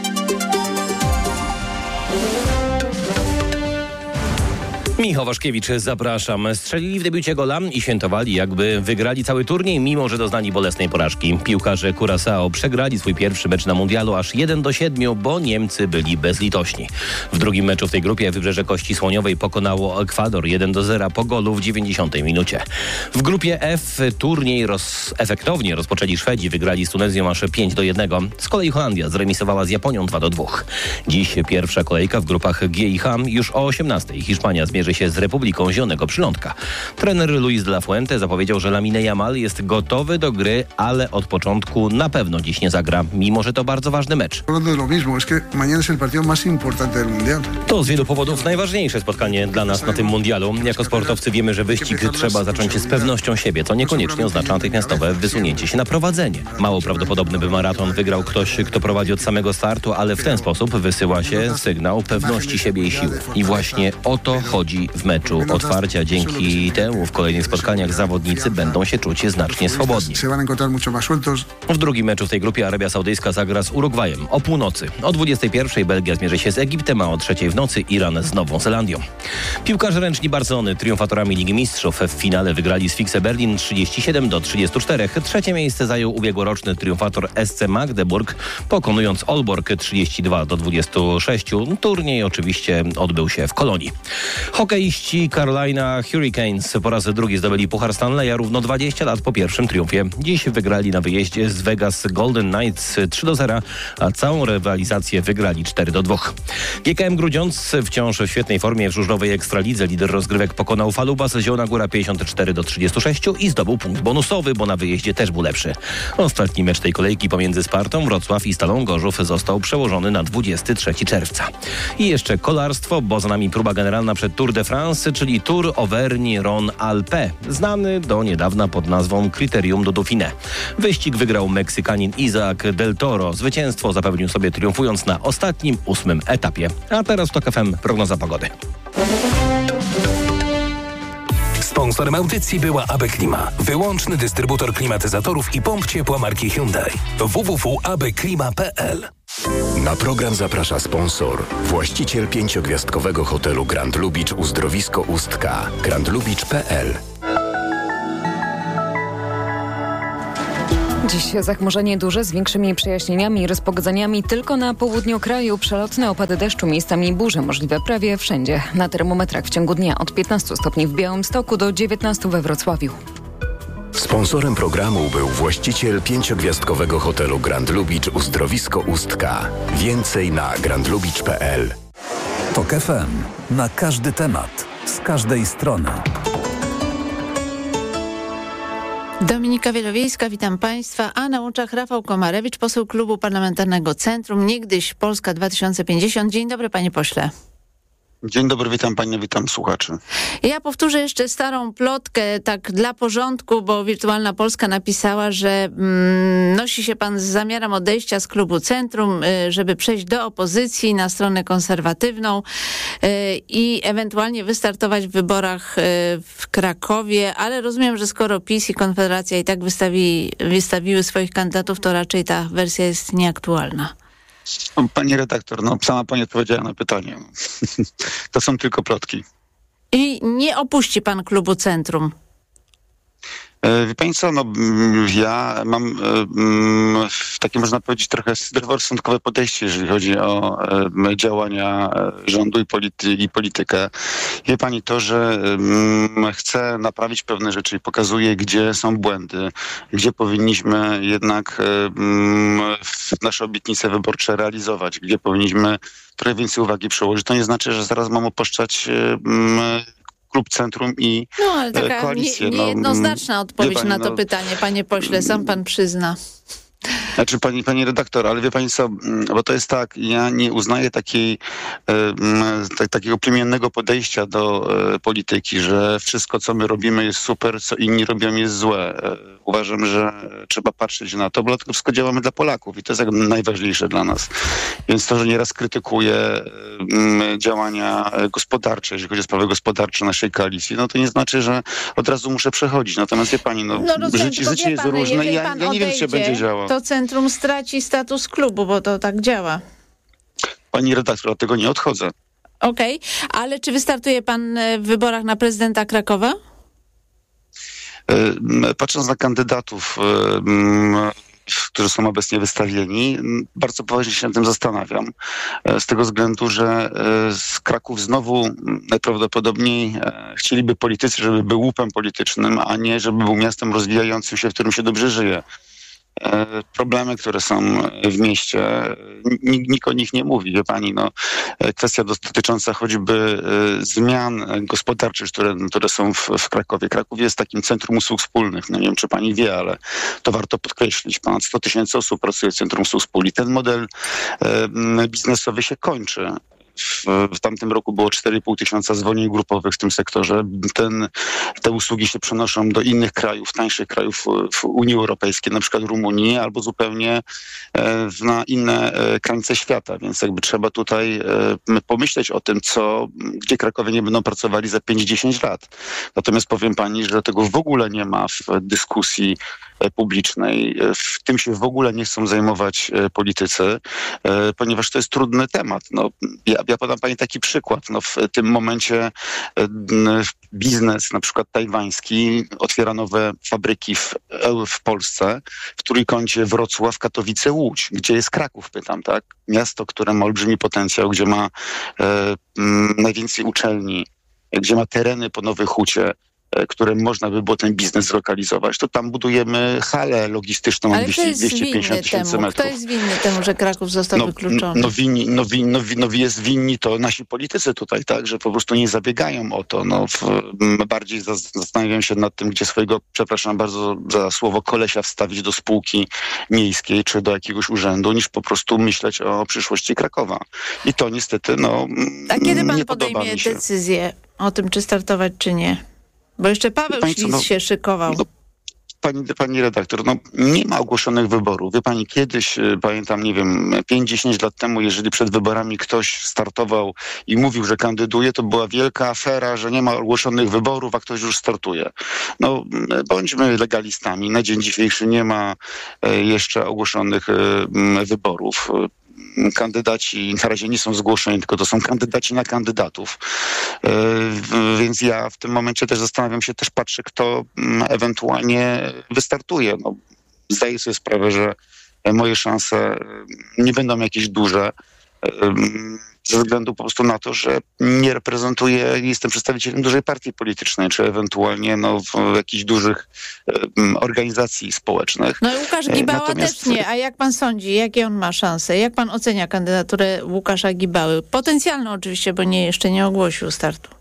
[SPEAKER 25] Michał Waszkiewicz, zapraszam. Strzelili w debiucie gola i świętowali, jakby wygrali cały turniej, mimo że doznali bolesnej porażki. Piłkarze Curaçao przegrali swój pierwszy mecz na mundialu aż jeden do siedmiu, bo Niemcy byli bezlitośni. W drugim meczu w tej grupie Wybrzeże Kości Słoniowej pokonało Ekwador jeden do zera po golu w dziewięćdziesiątej minucie. W grupie F turniej roz... efektownie rozpoczęli Szwedzi, wygrali z Tunezją aż pięć do jednego. Z kolei Holandia zremisowała z Japonią dwa do dwóch. Dziś pierwsza kolejka w grupach G i H. Już o osiemnastej Hiszpania zmierzy się z Republiką Zielonego Przylądka. Trener Luis de la Fuente zapowiedział, że Lamine Yamal jest gotowy do gry, ale od początku na pewno dziś nie zagra, mimo że to bardzo ważny mecz. To z wielu powodów najważniejsze spotkanie dla nas na tym mundialu. Jako sportowcy wiemy, że wyścig trzeba zacząć z pewnością siebie, co niekoniecznie oznacza natychmiastowe wysunięcie się na prowadzenie. Mało prawdopodobne, by maraton wygrał ktoś, kto prowadzi od samego startu, ale w ten sposób wysyła się sygnał pewności siebie i siły. I właśnie o to chodzi pewności w meczu otwarcia. Dzięki temu w kolejnych spotkaniach zawodnicy będą się czuć znacznie swobodniej. W drugim meczu w tej grupie Arabia Saudyjska zagra z Urugwajem o północy. O dwudziestej pierwszej Belgia zmierzy się z Egiptem, a o trzeciej w nocy Iran z Nową Zelandią. Piłkarze ręczni Barcelony triumfatorami Ligi Mistrzów w finale wygrali z Fikse Berlin trzydzieści siedem do trzydziestu czterech. Trzecie miejsce zajął ubiegłoroczny triumfator S C Magdeburg, pokonując Olborg trzydzieści dwa do dwudziestu sześciu. Turniej oczywiście odbył się w Kolonii. Hokeiści Carolina Hurricanes po raz drugi zdobyli Puchar Stanleya równo dwadzieścia lat po pierwszym triumfie. Dziś wygrali na wyjeździe z Vegas Golden Knights trzy do zera, a całą rywalizację wygrali cztery do dwóch. G K M Grudziądz wciąż w świetnej formie w żużlowej Ekstralidze. Lider rozgrywek pokonał Falubas Zielona Góra pięćdziesiąt cztery do trzydziestu sześciu i zdobył punkt bonusowy, bo na wyjeździe też był lepszy. Ostatni mecz tej kolejki pomiędzy Spartą Wrocław i Stalą Gorzów został przełożony na dwudziestego trzeciego czerwca. I jeszcze kolarstwo, bo za nami próba generalna przed Tour de France, czyli Tour Auvergne-Rhône-Alpes, znany do niedawna pod nazwą Critérium du Dauphiné. Wyścig wygrał Meksykanin Isaac del Toro. Zwycięstwo zapewnił sobie triumfując na ostatnim, ósmym etapie. A teraz to K F M prognoza pogody.
[SPEAKER 22] Sponsorem audycji była A B Klima, wyłączny dystrybutor klimatyzatorów i pomp ciepła marki Hyundai. w w w kropka a b klima kropka p l.
[SPEAKER 21] Na program zaprasza sponsor, właściciel pięciogwiazdkowego hotelu Grand Lubicz Uzdrowisko Ustka, grand lubicz kropka p l.
[SPEAKER 14] Dziś zachmurzenie duże z większymi przejaśnieniami i rozpogodzeniami tylko na południu kraju. Przelotne opady deszczu, miejscami burze możliwe prawie wszędzie. Na termometrach w ciągu dnia od piętnastu stopni w Białymstoku do dziewiętnastu we Wrocławiu.
[SPEAKER 21] Sponsorem programu był właściciel pięciogwiazdkowego hotelu Grand Lubicz Uzdrowisko Ustka. Więcej na grand lubicz kropka p l.
[SPEAKER 15] Tok F M. Na każdy temat. Z każdej strony.
[SPEAKER 3] Dominika Wielowiejska, witam Państwa, a na łączach Rafał Komarewicz, poseł Klubu Parlamentarnego Centrum, niegdyś Polska dwa tysiące pięćdziesiąt. Dzień dobry, panie pośle.
[SPEAKER 1] Dzień dobry, witam panie, witam słuchaczy.
[SPEAKER 3] Ja powtórzę jeszcze starą plotkę, tak dla porządku, bo Wirtualna Polska napisała, że mm, nosi się pan z zamiarem odejścia z Klubu Centrum, y, żeby przejść do opozycji na stronę konserwatywną y, i ewentualnie wystartować w wyborach y, w Krakowie, ale rozumiem, że skoro PiS i Konfederacja i tak wystawi, wystawiły swoich kandydatów, to raczej ta wersja jest nieaktualna.
[SPEAKER 1] Pani redaktor, no sama pani odpowiedziała na pytanie. To są tylko plotki.
[SPEAKER 3] I nie opuści pan Klubu Centrum?
[SPEAKER 1] Wie pani co, no ja mam takie, można powiedzieć, trochę zdroworozsądkowe podejście, jeżeli chodzi o działania rządu i, polity, i politykę. Wie pani, to, że chce naprawić pewne rzeczy i pokazuje, gdzie są błędy, gdzie powinniśmy jednak nasze obietnice wyborcze realizować, gdzie powinniśmy trochę więcej uwagi przełożyć. To nie znaczy, że zaraz mam opuszczać Klub Centrum i
[SPEAKER 3] no, ale taka
[SPEAKER 1] koalicję.
[SPEAKER 3] Nie, niejednoznaczna
[SPEAKER 1] no,
[SPEAKER 3] odpowiedź
[SPEAKER 1] pani,
[SPEAKER 3] na to
[SPEAKER 1] no, pytanie,
[SPEAKER 3] panie pośle, sam pan przyzna.
[SPEAKER 1] Znaczy pani, pani redaktor, ale wie pani co, bo to jest tak, ja nie uznaję takiej, e, takiego plemiennego podejścia do e, polityki, że wszystko, co my robimy, jest super, co inni robią, jest złe. E, uważam, że trzeba patrzeć na to, bo to wszystko działamy dla Polaków i to jest jak najważniejsze dla nas. Więc to, że nieraz krytykuję e, działania gospodarcze, jeżeli chodzi o sprawy gospodarcze naszej koalicji, no to nie znaczy, że od razu muszę przechodzić. Natomiast wie pani, no,
[SPEAKER 3] no rozumiem,
[SPEAKER 1] życie, życie jest
[SPEAKER 3] pan,
[SPEAKER 1] różne i ja, ja nie
[SPEAKER 3] odejdzie,
[SPEAKER 1] wiem, czy będzie działało.
[SPEAKER 3] To Centrum straci status klubu, bo to tak działa.
[SPEAKER 1] Pani redaktor, od tego nie odchodzę.
[SPEAKER 3] Okej, okay. Ale czy wystartuje pan w wyborach na prezydenta Krakowa?
[SPEAKER 1] Patrząc na kandydatów, którzy są obecnie wystawieni, bardzo poważnie się nad tym zastanawiam. Z tego względu, że z Kraków znowu najprawdopodobniej chcieliby politycy, żeby był łupem politycznym, a nie żeby był miastem rozwijającym się, w którym się dobrze żyje. Problemy, które są w mieście, nikt, nikt o nich nie mówi, wie pani, no, kwestia dotycząca choćby zmian gospodarczych, które, które są w, w Krakowie. Kraków jest takim centrum usług wspólnych, no nie wiem, czy pani wie, ale to warto podkreślić. Ponad sto tysięcy osób pracuje w centrum usług wspólnych. Ten model biznesowy się kończy. w, w tamtym roku było cztery i pół tysiąca zwolnień grupowych w tym sektorze. Ten, te usługi się przenoszą do innych krajów, tańszych krajów w Unii Europejskiej, na przykład Rumunii, albo zupełnie na inne krańce świata. Więc jakby trzeba tutaj pomyśleć o tym, co, gdzie Krakowie nie będą pracowali za pięć dziesięć lat. Natomiast powiem pani, że tego w ogóle nie ma w dyskusji publicznej. W tym się w ogóle nie chcą zajmować politycy, ponieważ to jest trudny temat. No, ja, ja podam pani taki przykład. No, w tym momencie biznes, na przykład tajwański, otwiera nowe fabryki w, w Polsce, w Trójkącie, Wrocław, Katowice, Łódź. Gdzie jest Kraków, pytam, tak? Miasto, które ma olbrzymi potencjał, gdzie ma e, m, najwięcej uczelni, gdzie ma tereny po Nowej Hucie, które można by było ten biznes zlokalizować, to tam budujemy halę logistyczną na dwieście pięćdziesiąt tysięcy metrów.
[SPEAKER 3] Kto jest winny temu, że Kraków został
[SPEAKER 1] no,
[SPEAKER 3] wykluczony?
[SPEAKER 1] No, winni, no, win, no, no jest winni to nasi politycy tutaj, tak, że po prostu nie zabiegają o to. No, w, bardziej zastanawiam się nad tym, gdzie swojego, przepraszam bardzo za słowo, kolesia wstawić do spółki miejskiej czy do jakiegoś urzędu, niż po prostu myśleć o przyszłości Krakowa. I to niestety, no,
[SPEAKER 3] A kiedy pan
[SPEAKER 1] nie
[SPEAKER 3] podejmie
[SPEAKER 1] mi się.
[SPEAKER 3] decyzję o tym, czy startować, czy nie? Bo jeszcze Paweł
[SPEAKER 1] Pani co,
[SPEAKER 3] Ślis
[SPEAKER 1] no,
[SPEAKER 3] się szykował.
[SPEAKER 1] No, pani, pani redaktor, no nie ma ogłoszonych wyborów. Wie pani, kiedyś, pamiętam, nie wiem, pięć dziesięć lat temu, jeżeli przed wyborami ktoś startował i mówił, że kandyduje, to była wielka afera, że nie ma ogłoszonych wyborów, a ktoś już startuje. No, bądźmy legalistami. Na dzień dzisiejszy nie ma jeszcze ogłoszonych wyborów. Kandydaci na razie nie są zgłoszeni, tylko to są kandydaci na kandydatów. Yy, więc ja w tym momencie też zastanawiam się, też patrzę, kto ewentualnie wystartuje. No, zdaję sobie sprawę, że moje szanse nie będą jakieś duże, yy, ze względu po prostu na to, że nie reprezentuję, jestem przedstawicielem dużej partii politycznej, czy ewentualnie no, w jakichś dużych um, organizacji społecznych.
[SPEAKER 3] No i Łukasz Gibała
[SPEAKER 1] Natomiast...
[SPEAKER 3] też nie. A jak pan sądzi, jakie on ma szanse? Jak pan ocenia kandydaturę Łukasza Gibały? Potencjalną oczywiście, bo nie, jeszcze nie ogłosił startu.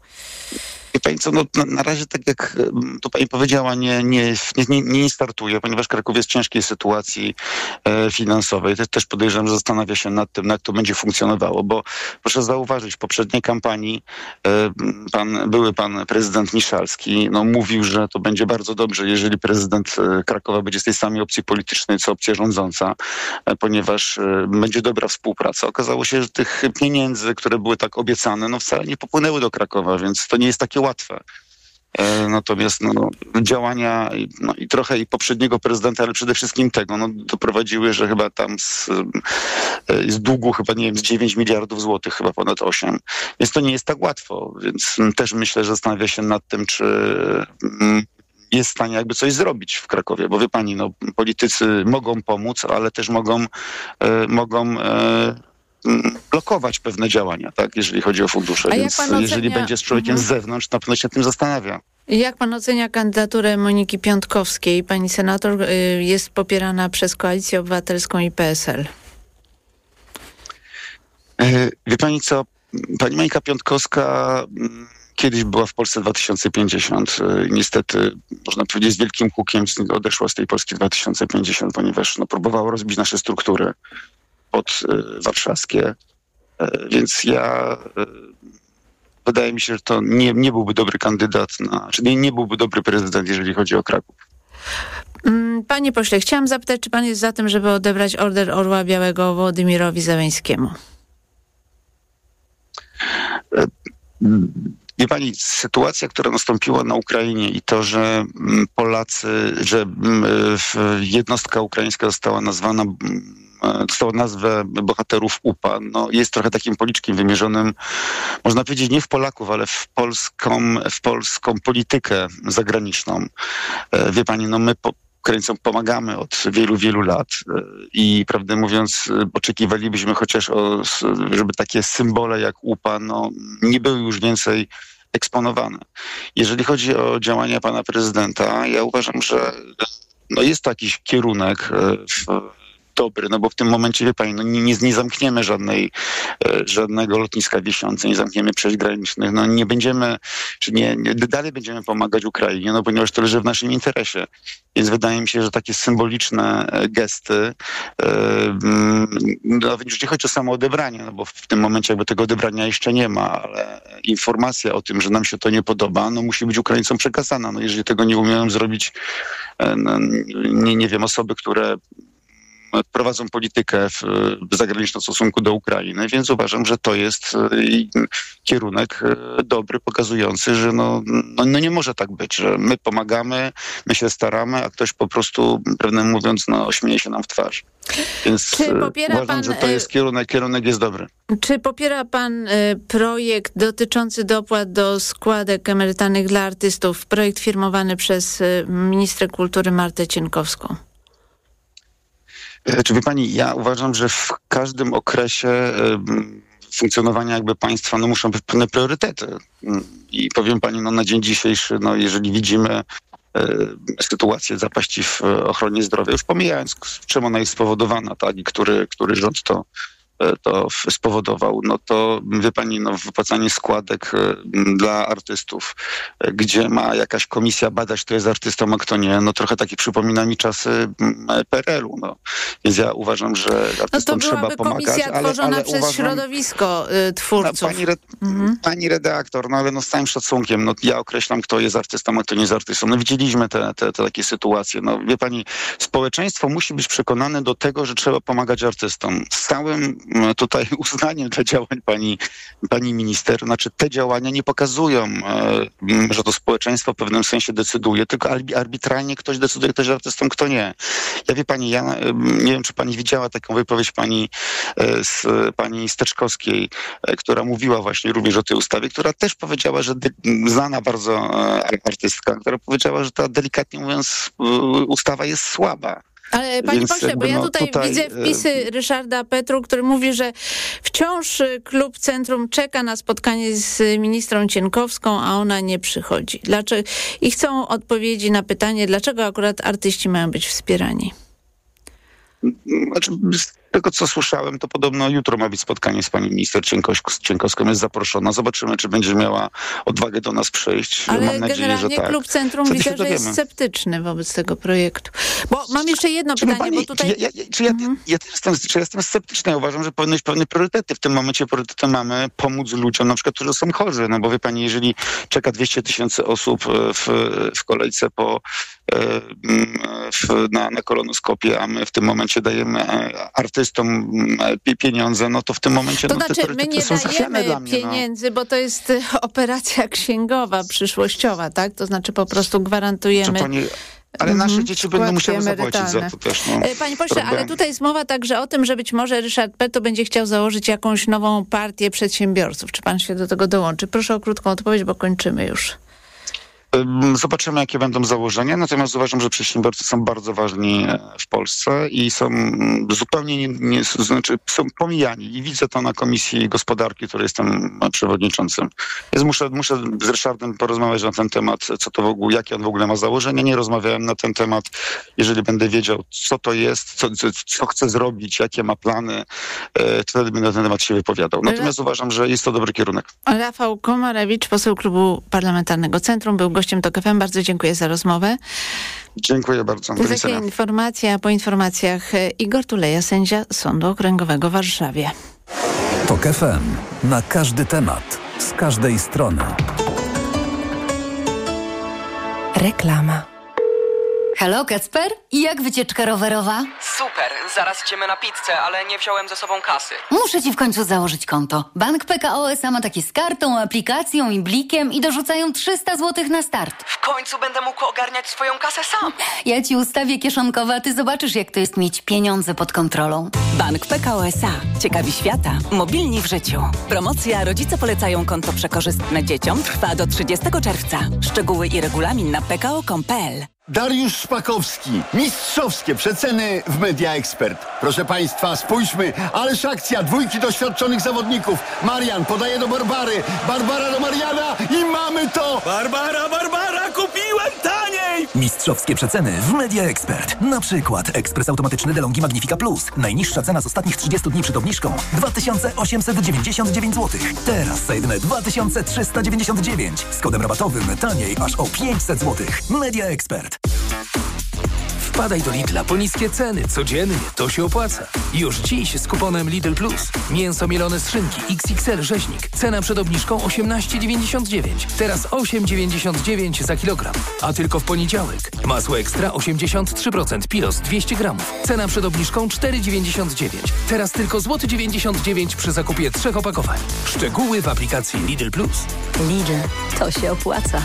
[SPEAKER 1] Wie pani co, no, na, na razie tak jak tu pani powiedziała, nie, nie, nie, nie startuje, ponieważ Kraków jest w ciężkiej sytuacji e, finansowej. Też, też podejrzewam, że zastanawia się nad tym, jak to będzie funkcjonowało, bo proszę zauważyć, w poprzedniej kampanii e, pan, były pan prezydent Miszalski, no, mówił, że to będzie bardzo dobrze, jeżeli prezydent Krakowa będzie z tej samej opcji politycznej, co opcja rządząca, e, ponieważ e, będzie dobra współpraca. Okazało się, że tych pieniędzy, które były tak obiecane, no wcale nie popłynęły do Krakowa, więc to nie jest takie łatwe. E, natomiast no, działania no, i trochę i poprzedniego prezydenta, ale przede wszystkim tego, no, doprowadziły, że chyba tam z, e, z długu chyba, nie wiem, z dziewięć miliardów złotych, chyba ponad osiem. Więc to nie jest tak łatwo, więc m, też myślę, że zastanawia się nad tym, czy m, jest w stanie jakby coś zrobić w Krakowie, bo wie pani, no, politycy mogą pomóc, ale też mogą e, mogą e, blokować pewne działania, tak, jeżeli chodzi o fundusze.
[SPEAKER 3] A
[SPEAKER 1] Więc
[SPEAKER 3] ocenia...
[SPEAKER 1] jeżeli będzie z człowiekiem
[SPEAKER 3] mhm.
[SPEAKER 1] z zewnątrz, na pewno się tym zastanawia.
[SPEAKER 3] Jak pan ocenia kandydaturę Moniki Piątkowskiej? Pani senator y, jest popierana przez Koalicję Obywatelską i P S L.
[SPEAKER 1] E, wie pani co, pani Monika Piątkowska kiedyś była w Polsce dwa tysiące pięćdziesiąt. Niestety, można powiedzieć, z wielkim hukiem odeszła z tej Polski dwa tysiące pięćdziesiąt, ponieważ no, próbowała rozbić nasze struktury pod y, warszawskie. Y, więc ja y, wydaje mi się, że to nie, nie byłby dobry kandydat, na, czy nie, nie byłby dobry prezydent, jeżeli chodzi o Kraków.
[SPEAKER 3] Panie pośle, chciałam zapytać, czy pan jest za tym, żeby odebrać Order Orła Białego Wołodymyrowi Zełenskiemu?
[SPEAKER 1] Wie pani, sytuacja, która nastąpiła na Ukrainie i to, że Polacy, że jednostka ukraińska została nazwana, dostała nazwę bohaterów U P A, no jest trochę takim policzkiem wymierzonym, można powiedzieć, nie w Polaków, ale w polską, w polską politykę zagraniczną. Wie pani, no my po Ukraińcom pomagamy od wielu, wielu lat i prawdę mówiąc oczekiwalibyśmy chociaż, o, żeby takie symbole jak U P A no, nie były już więcej eksponowane. Jeżeli chodzi o działania pana prezydenta, ja uważam, że no, jest to jakiś kierunek w dobry, no bo w tym momencie, wie pani, no nie, nie, nie zamkniemy żadnej, żadnego lotniska Wiesiące, nie zamkniemy przejść granicznych, no nie będziemy, czy nie, nie, dalej będziemy pomagać Ukrainie, no ponieważ to leży w naszym interesie. Więc wydaje mi się, że takie symboliczne gesty, no już nie chodzi o samo odebranie, no bo w tym momencie jakby tego odebrania jeszcze nie ma, ale informacja o tym, że nam się to nie podoba, no musi być Ukraińcom przekazana. No jeżeli tego nie umieją zrobić, no, nie, nie wiem, osoby, które prowadzą politykę w, w zagranicznym stosunku do Ukrainy, więc uważam, że to jest kierunek dobry, pokazujący, że no, no, no nie może tak być, że my pomagamy, my się staramy, a ktoś po prostu, prawdę mówiąc, no śmieje się nam w twarz. Więc uważam, pan, że to jest kierunek, kierunek jest dobry.
[SPEAKER 3] Czy popiera pan y, projekt dotyczący dopłat do składek emerytalnych dla artystów, projekt firmowany przez y, ministrę kultury Martę Cienkowską?
[SPEAKER 1] Czy wie pani, ja uważam, że w każdym okresie y, funkcjonowania jakby państwa no muszą być pewne priorytety. I powiem pani, no na dzień dzisiejszy, no jeżeli widzimy y, sytuację zapaści w ochronie zdrowia, już pomijając, czym ona jest spowodowana, tak, i który, który rząd to to spowodował, no to wie pani, no wypłacanie składek dla artystów, gdzie ma jakaś komisja badać, kto jest artystą, a kto nie, no trochę taki przypomina mi czasy P R L u, no. Więc ja uważam, że artystom
[SPEAKER 3] no
[SPEAKER 1] trzeba pomagać.
[SPEAKER 3] To byłaby komisja tworzona
[SPEAKER 1] ale, ale
[SPEAKER 3] przez
[SPEAKER 1] uważam,
[SPEAKER 3] środowisko y, twórców.
[SPEAKER 1] No, pani, re, mhm. pani redaktor, no ale no z całym szacunkiem, no ja określam, kto jest artystą, a kto nie jest artystą. No widzieliśmy te, te, te takie sytuacje. No wie pani, społeczeństwo musi być przekonane do tego, że trzeba pomagać artystom. Z całym tutaj uznaniem dla działań pani, pani minister, znaczy te działania nie pokazują, e, że to społeczeństwo w pewnym sensie decyduje, tylko arbitralnie ktoś decyduje, kto jest artystą, kto nie. Ja wie pani, ja nie wiem, czy pani widziała taką wypowiedź pani e, z pani Steczkowskiej, e, która mówiła właśnie również o tej ustawie, która też powiedziała, że de, znana bardzo e, artystka, która powiedziała, że ta delikatnie mówiąc e, ustawa jest słaba.
[SPEAKER 3] Ale panie
[SPEAKER 1] Więc
[SPEAKER 3] pośle, bo ja
[SPEAKER 1] no,
[SPEAKER 3] tutaj,
[SPEAKER 1] tutaj
[SPEAKER 3] widzę wpisy Ryszarda Petru, który mówi, że wciąż klub Centrum czeka na spotkanie z ministrą Cienkowską, a ona nie przychodzi. Dlaczego? I chcą odpowiedzi na pytanie, dlaczego akurat artyści mają być wspierani.
[SPEAKER 1] Znaczy, z tego co słyszałem, to podobno jutro ma być spotkanie z pani minister Cienkowską, jest zaproszona. Zobaczymy, czy będzie miała odwagę do nas przyjść.
[SPEAKER 3] Ale
[SPEAKER 1] mam nadzieję,
[SPEAKER 3] generalnie
[SPEAKER 1] że tak.
[SPEAKER 3] klub Centrum
[SPEAKER 1] Wtedy
[SPEAKER 3] widzę, że jest sceptyczny wobec tego projektu. Bo mam jeszcze jedno
[SPEAKER 1] czy
[SPEAKER 3] pytanie,
[SPEAKER 1] pani,
[SPEAKER 3] bo tutaj...
[SPEAKER 1] Czy ja, ja, czy ja, mhm. ja, też jestem, czy ja jestem sceptyczny? Ja uważam, że powinny być pewne priorytety. W tym momencie priorytety mamy pomóc ludziom, na przykład, którzy są chorzy. No bo wie pani, jeżeli czeka dwieście tysięcy osób w, w kolejce po, w, na, na kolonoskopię, a my w tym momencie dajemy artystom pieniądze, no to w tym momencie
[SPEAKER 3] to
[SPEAKER 1] no, te
[SPEAKER 3] znaczy, my nie
[SPEAKER 1] są
[SPEAKER 3] dajemy
[SPEAKER 1] dla mnie,
[SPEAKER 3] pieniędzy, no. Bo to jest operacja księgowa, przyszłościowa, tak? To znaczy po prostu gwarantujemy...
[SPEAKER 1] Pani, ale nasze mm-hmm. dzieci będą musiały zapłacić za to też. No,
[SPEAKER 3] Panie pośle, ale tutaj jest mowa także o tym, że być może Ryszard Petru będzie chciał założyć jakąś nową partię przedsiębiorców. Czy pan się do tego dołączy? Proszę o krótką odpowiedź, bo kończymy już.
[SPEAKER 1] Zobaczymy, jakie będą założenia, natomiast uważam, że przedsiębiorcy są bardzo ważni w Polsce i są zupełnie nie, nie, znaczy są pomijani i widzę to na Komisji Gospodarki, której jestem przewodniczącym. Więc muszę, muszę z Ryszardem porozmawiać na ten temat, co to w ogóle, jakie on w ogóle ma założenia. Nie rozmawiałem na ten temat. Jeżeli będę wiedział, co to jest, co, co, co chce zrobić, jakie ma plany, wtedy będę na ten temat się wypowiadał. Natomiast uważam, że jest to dobry kierunek.
[SPEAKER 3] Rafał Komarewicz, poseł Klubu Parlamentarnego Centrum, był gościem Tok F M. Bardzo dziękuję za rozmowę.
[SPEAKER 1] Dziękuję bardzo.
[SPEAKER 3] Do Takie informacje, a po informacjach Igor Tuleja, sędzia Sądu Okręgowego w Warszawie.
[SPEAKER 15] Tok F M. Na każdy temat. Z każdej strony.
[SPEAKER 23] Reklama. Halo, Kacper? I jak wycieczka rowerowa?
[SPEAKER 2] Super, zaraz idziemy na pizzę, ale nie wziąłem ze sobą kasy.
[SPEAKER 23] Muszę ci w końcu założyć konto. Bank P K O S A ma takie z kartą, aplikacją i blikiem i dorzucają trzysta złotych na start.
[SPEAKER 2] W końcu będę mógł ogarniać swoją kasę sam.
[SPEAKER 23] Ja ci ustawię kieszonkowe, a ty zobaczysz, jak to jest mieć pieniądze pod kontrolą.
[SPEAKER 5] Bank P K O S A. Ciekawi świata. Mobilni w życiu. Promocja Rodzice polecają konto przekorzystne dzieciom trwa do trzydziestego czerwca. Szczegóły i regulamin na p k o kropka com kropka p l.
[SPEAKER 12] Dariusz Szpakowski. Mistrzowskie przeceny w Media Expert. Proszę Państwa, spójrzmy. Ależ akcja dwójki doświadczonych zawodników. Marian podaje do Barbary. Barbara do Mariana i mamy to!
[SPEAKER 6] Barbara, Barbara kupiła!
[SPEAKER 24] Byłem taniej!
[SPEAKER 4] Mistrzowskie przeceny w Media Expert. Na przykład ekspres automatyczny DeLonghi Magnifica Plus. Najniższa cena z ostatnich trzydziestu dni przed obniżką dwa tysiące osiemset dziewięćdziesiąt dziewięć złotych. Teraz za jedyne dwa tysiące trzysta dziewięćdziesiąt dziewięć. Z kodem rabatowym taniej aż o pięćset złotych. Media Expert.
[SPEAKER 24] Wpadaj do Lidla po niskie ceny. Codziennie to się opłaca. Już dziś z kuponem Lidl Plus. Mięso mielone z szynki X X L rzeźnik. Cena przed obniżką osiemnaście dziewięćdziesiąt dziewięć. Teraz osiem dziewięćdziesiąt dziewięć za kilogram. A tylko w poniedziałek. Masło ekstra osiemdziesiąt trzy procent. Pilos dwieście gramów. Cena przed obniżką cztery dziewięćdziesiąt dziewięć. Teraz tylko złoty dziewięćdziesiąt dziewięć przy zakupie trzech opakowań. Szczegóły w aplikacji Lidl Plus.
[SPEAKER 23] Lidl, to się opłaca.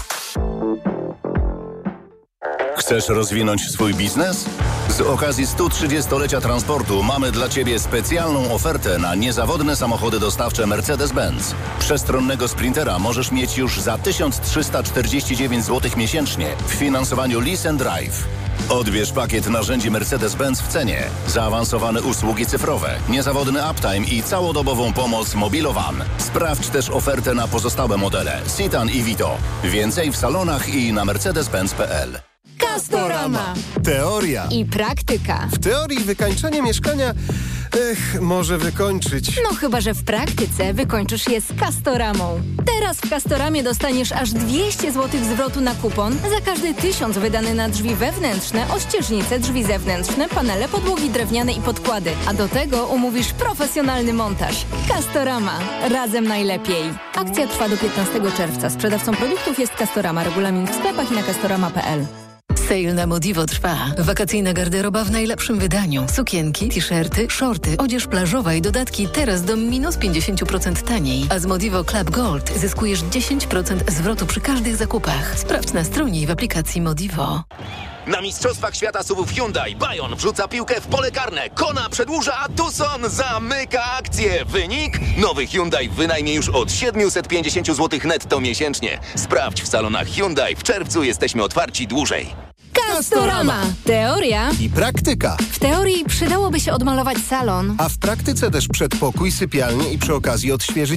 [SPEAKER 21] Chcesz rozwinąć swój biznes? Z okazji stu trzydziestolecia transportu mamy dla Ciebie specjalną ofertę na niezawodne samochody dostawcze Mercedes-Benz. Przestronnego Sprintera możesz mieć już za tysiąc trzysta czterdzieści dziewięć złotych miesięcznie w finansowaniu Lease and Drive. Odbierz pakiet narzędzi Mercedes-Benz w cenie, zaawansowane usługi cyfrowe, niezawodny uptime i całodobową pomoc Mobilowan. Sprawdź też ofertę na pozostałe modele Citan i Vito. Więcej w salonach i na mercedes benz kropka p l.
[SPEAKER 6] Castorama.
[SPEAKER 7] Teoria.
[SPEAKER 23] I praktyka.
[SPEAKER 7] W teorii wykańczenie mieszkania, ech, może wykończyć.
[SPEAKER 23] No chyba, że w praktyce wykończysz je z Castoramą. Teraz w Castoramie dostaniesz aż dwieście złotych zwrotu na kupon za każdy tysiąc wydany na drzwi wewnętrzne, ościeżnice, drzwi zewnętrzne, panele, podłogi drewniane i podkłady. A do tego umówisz profesjonalny montaż. Castorama. Razem najlepiej. Akcja trwa do piętnastego czerwca. Sprzedawcą produktów jest Castorama. Regulamin w sklepach i na castorama kropka p l.
[SPEAKER 8] Sale na Modivo trwa. Wakacyjna garderoba w najlepszym wydaniu. Sukienki, t-shirty, shorty, odzież plażowa i dodatki teraz do minus pięćdziesiąt procent taniej. A z Modivo Club Gold zyskujesz dziesięć procent zwrotu przy każdych zakupach. Sprawdź na stronie i w aplikacji Modivo.
[SPEAKER 9] Na Mistrzostwach Świata S U V-ów Hyundai Bayon wrzuca piłkę w pole karne. Kona przedłuża, a Tucson zamyka akcję. Wynik? Nowy Hyundai w wynajmie już od siedemset pięćdziesiąt złotych netto miesięcznie. Sprawdź w salonach Hyundai. W czerwcu jesteśmy otwarci dłużej.
[SPEAKER 23] Castorama. Teoria
[SPEAKER 7] i praktyka.
[SPEAKER 23] W teorii przydałoby się odmalować salon.
[SPEAKER 7] A w praktyce też przedpokój, sypialnię i przy okazji odświeżyć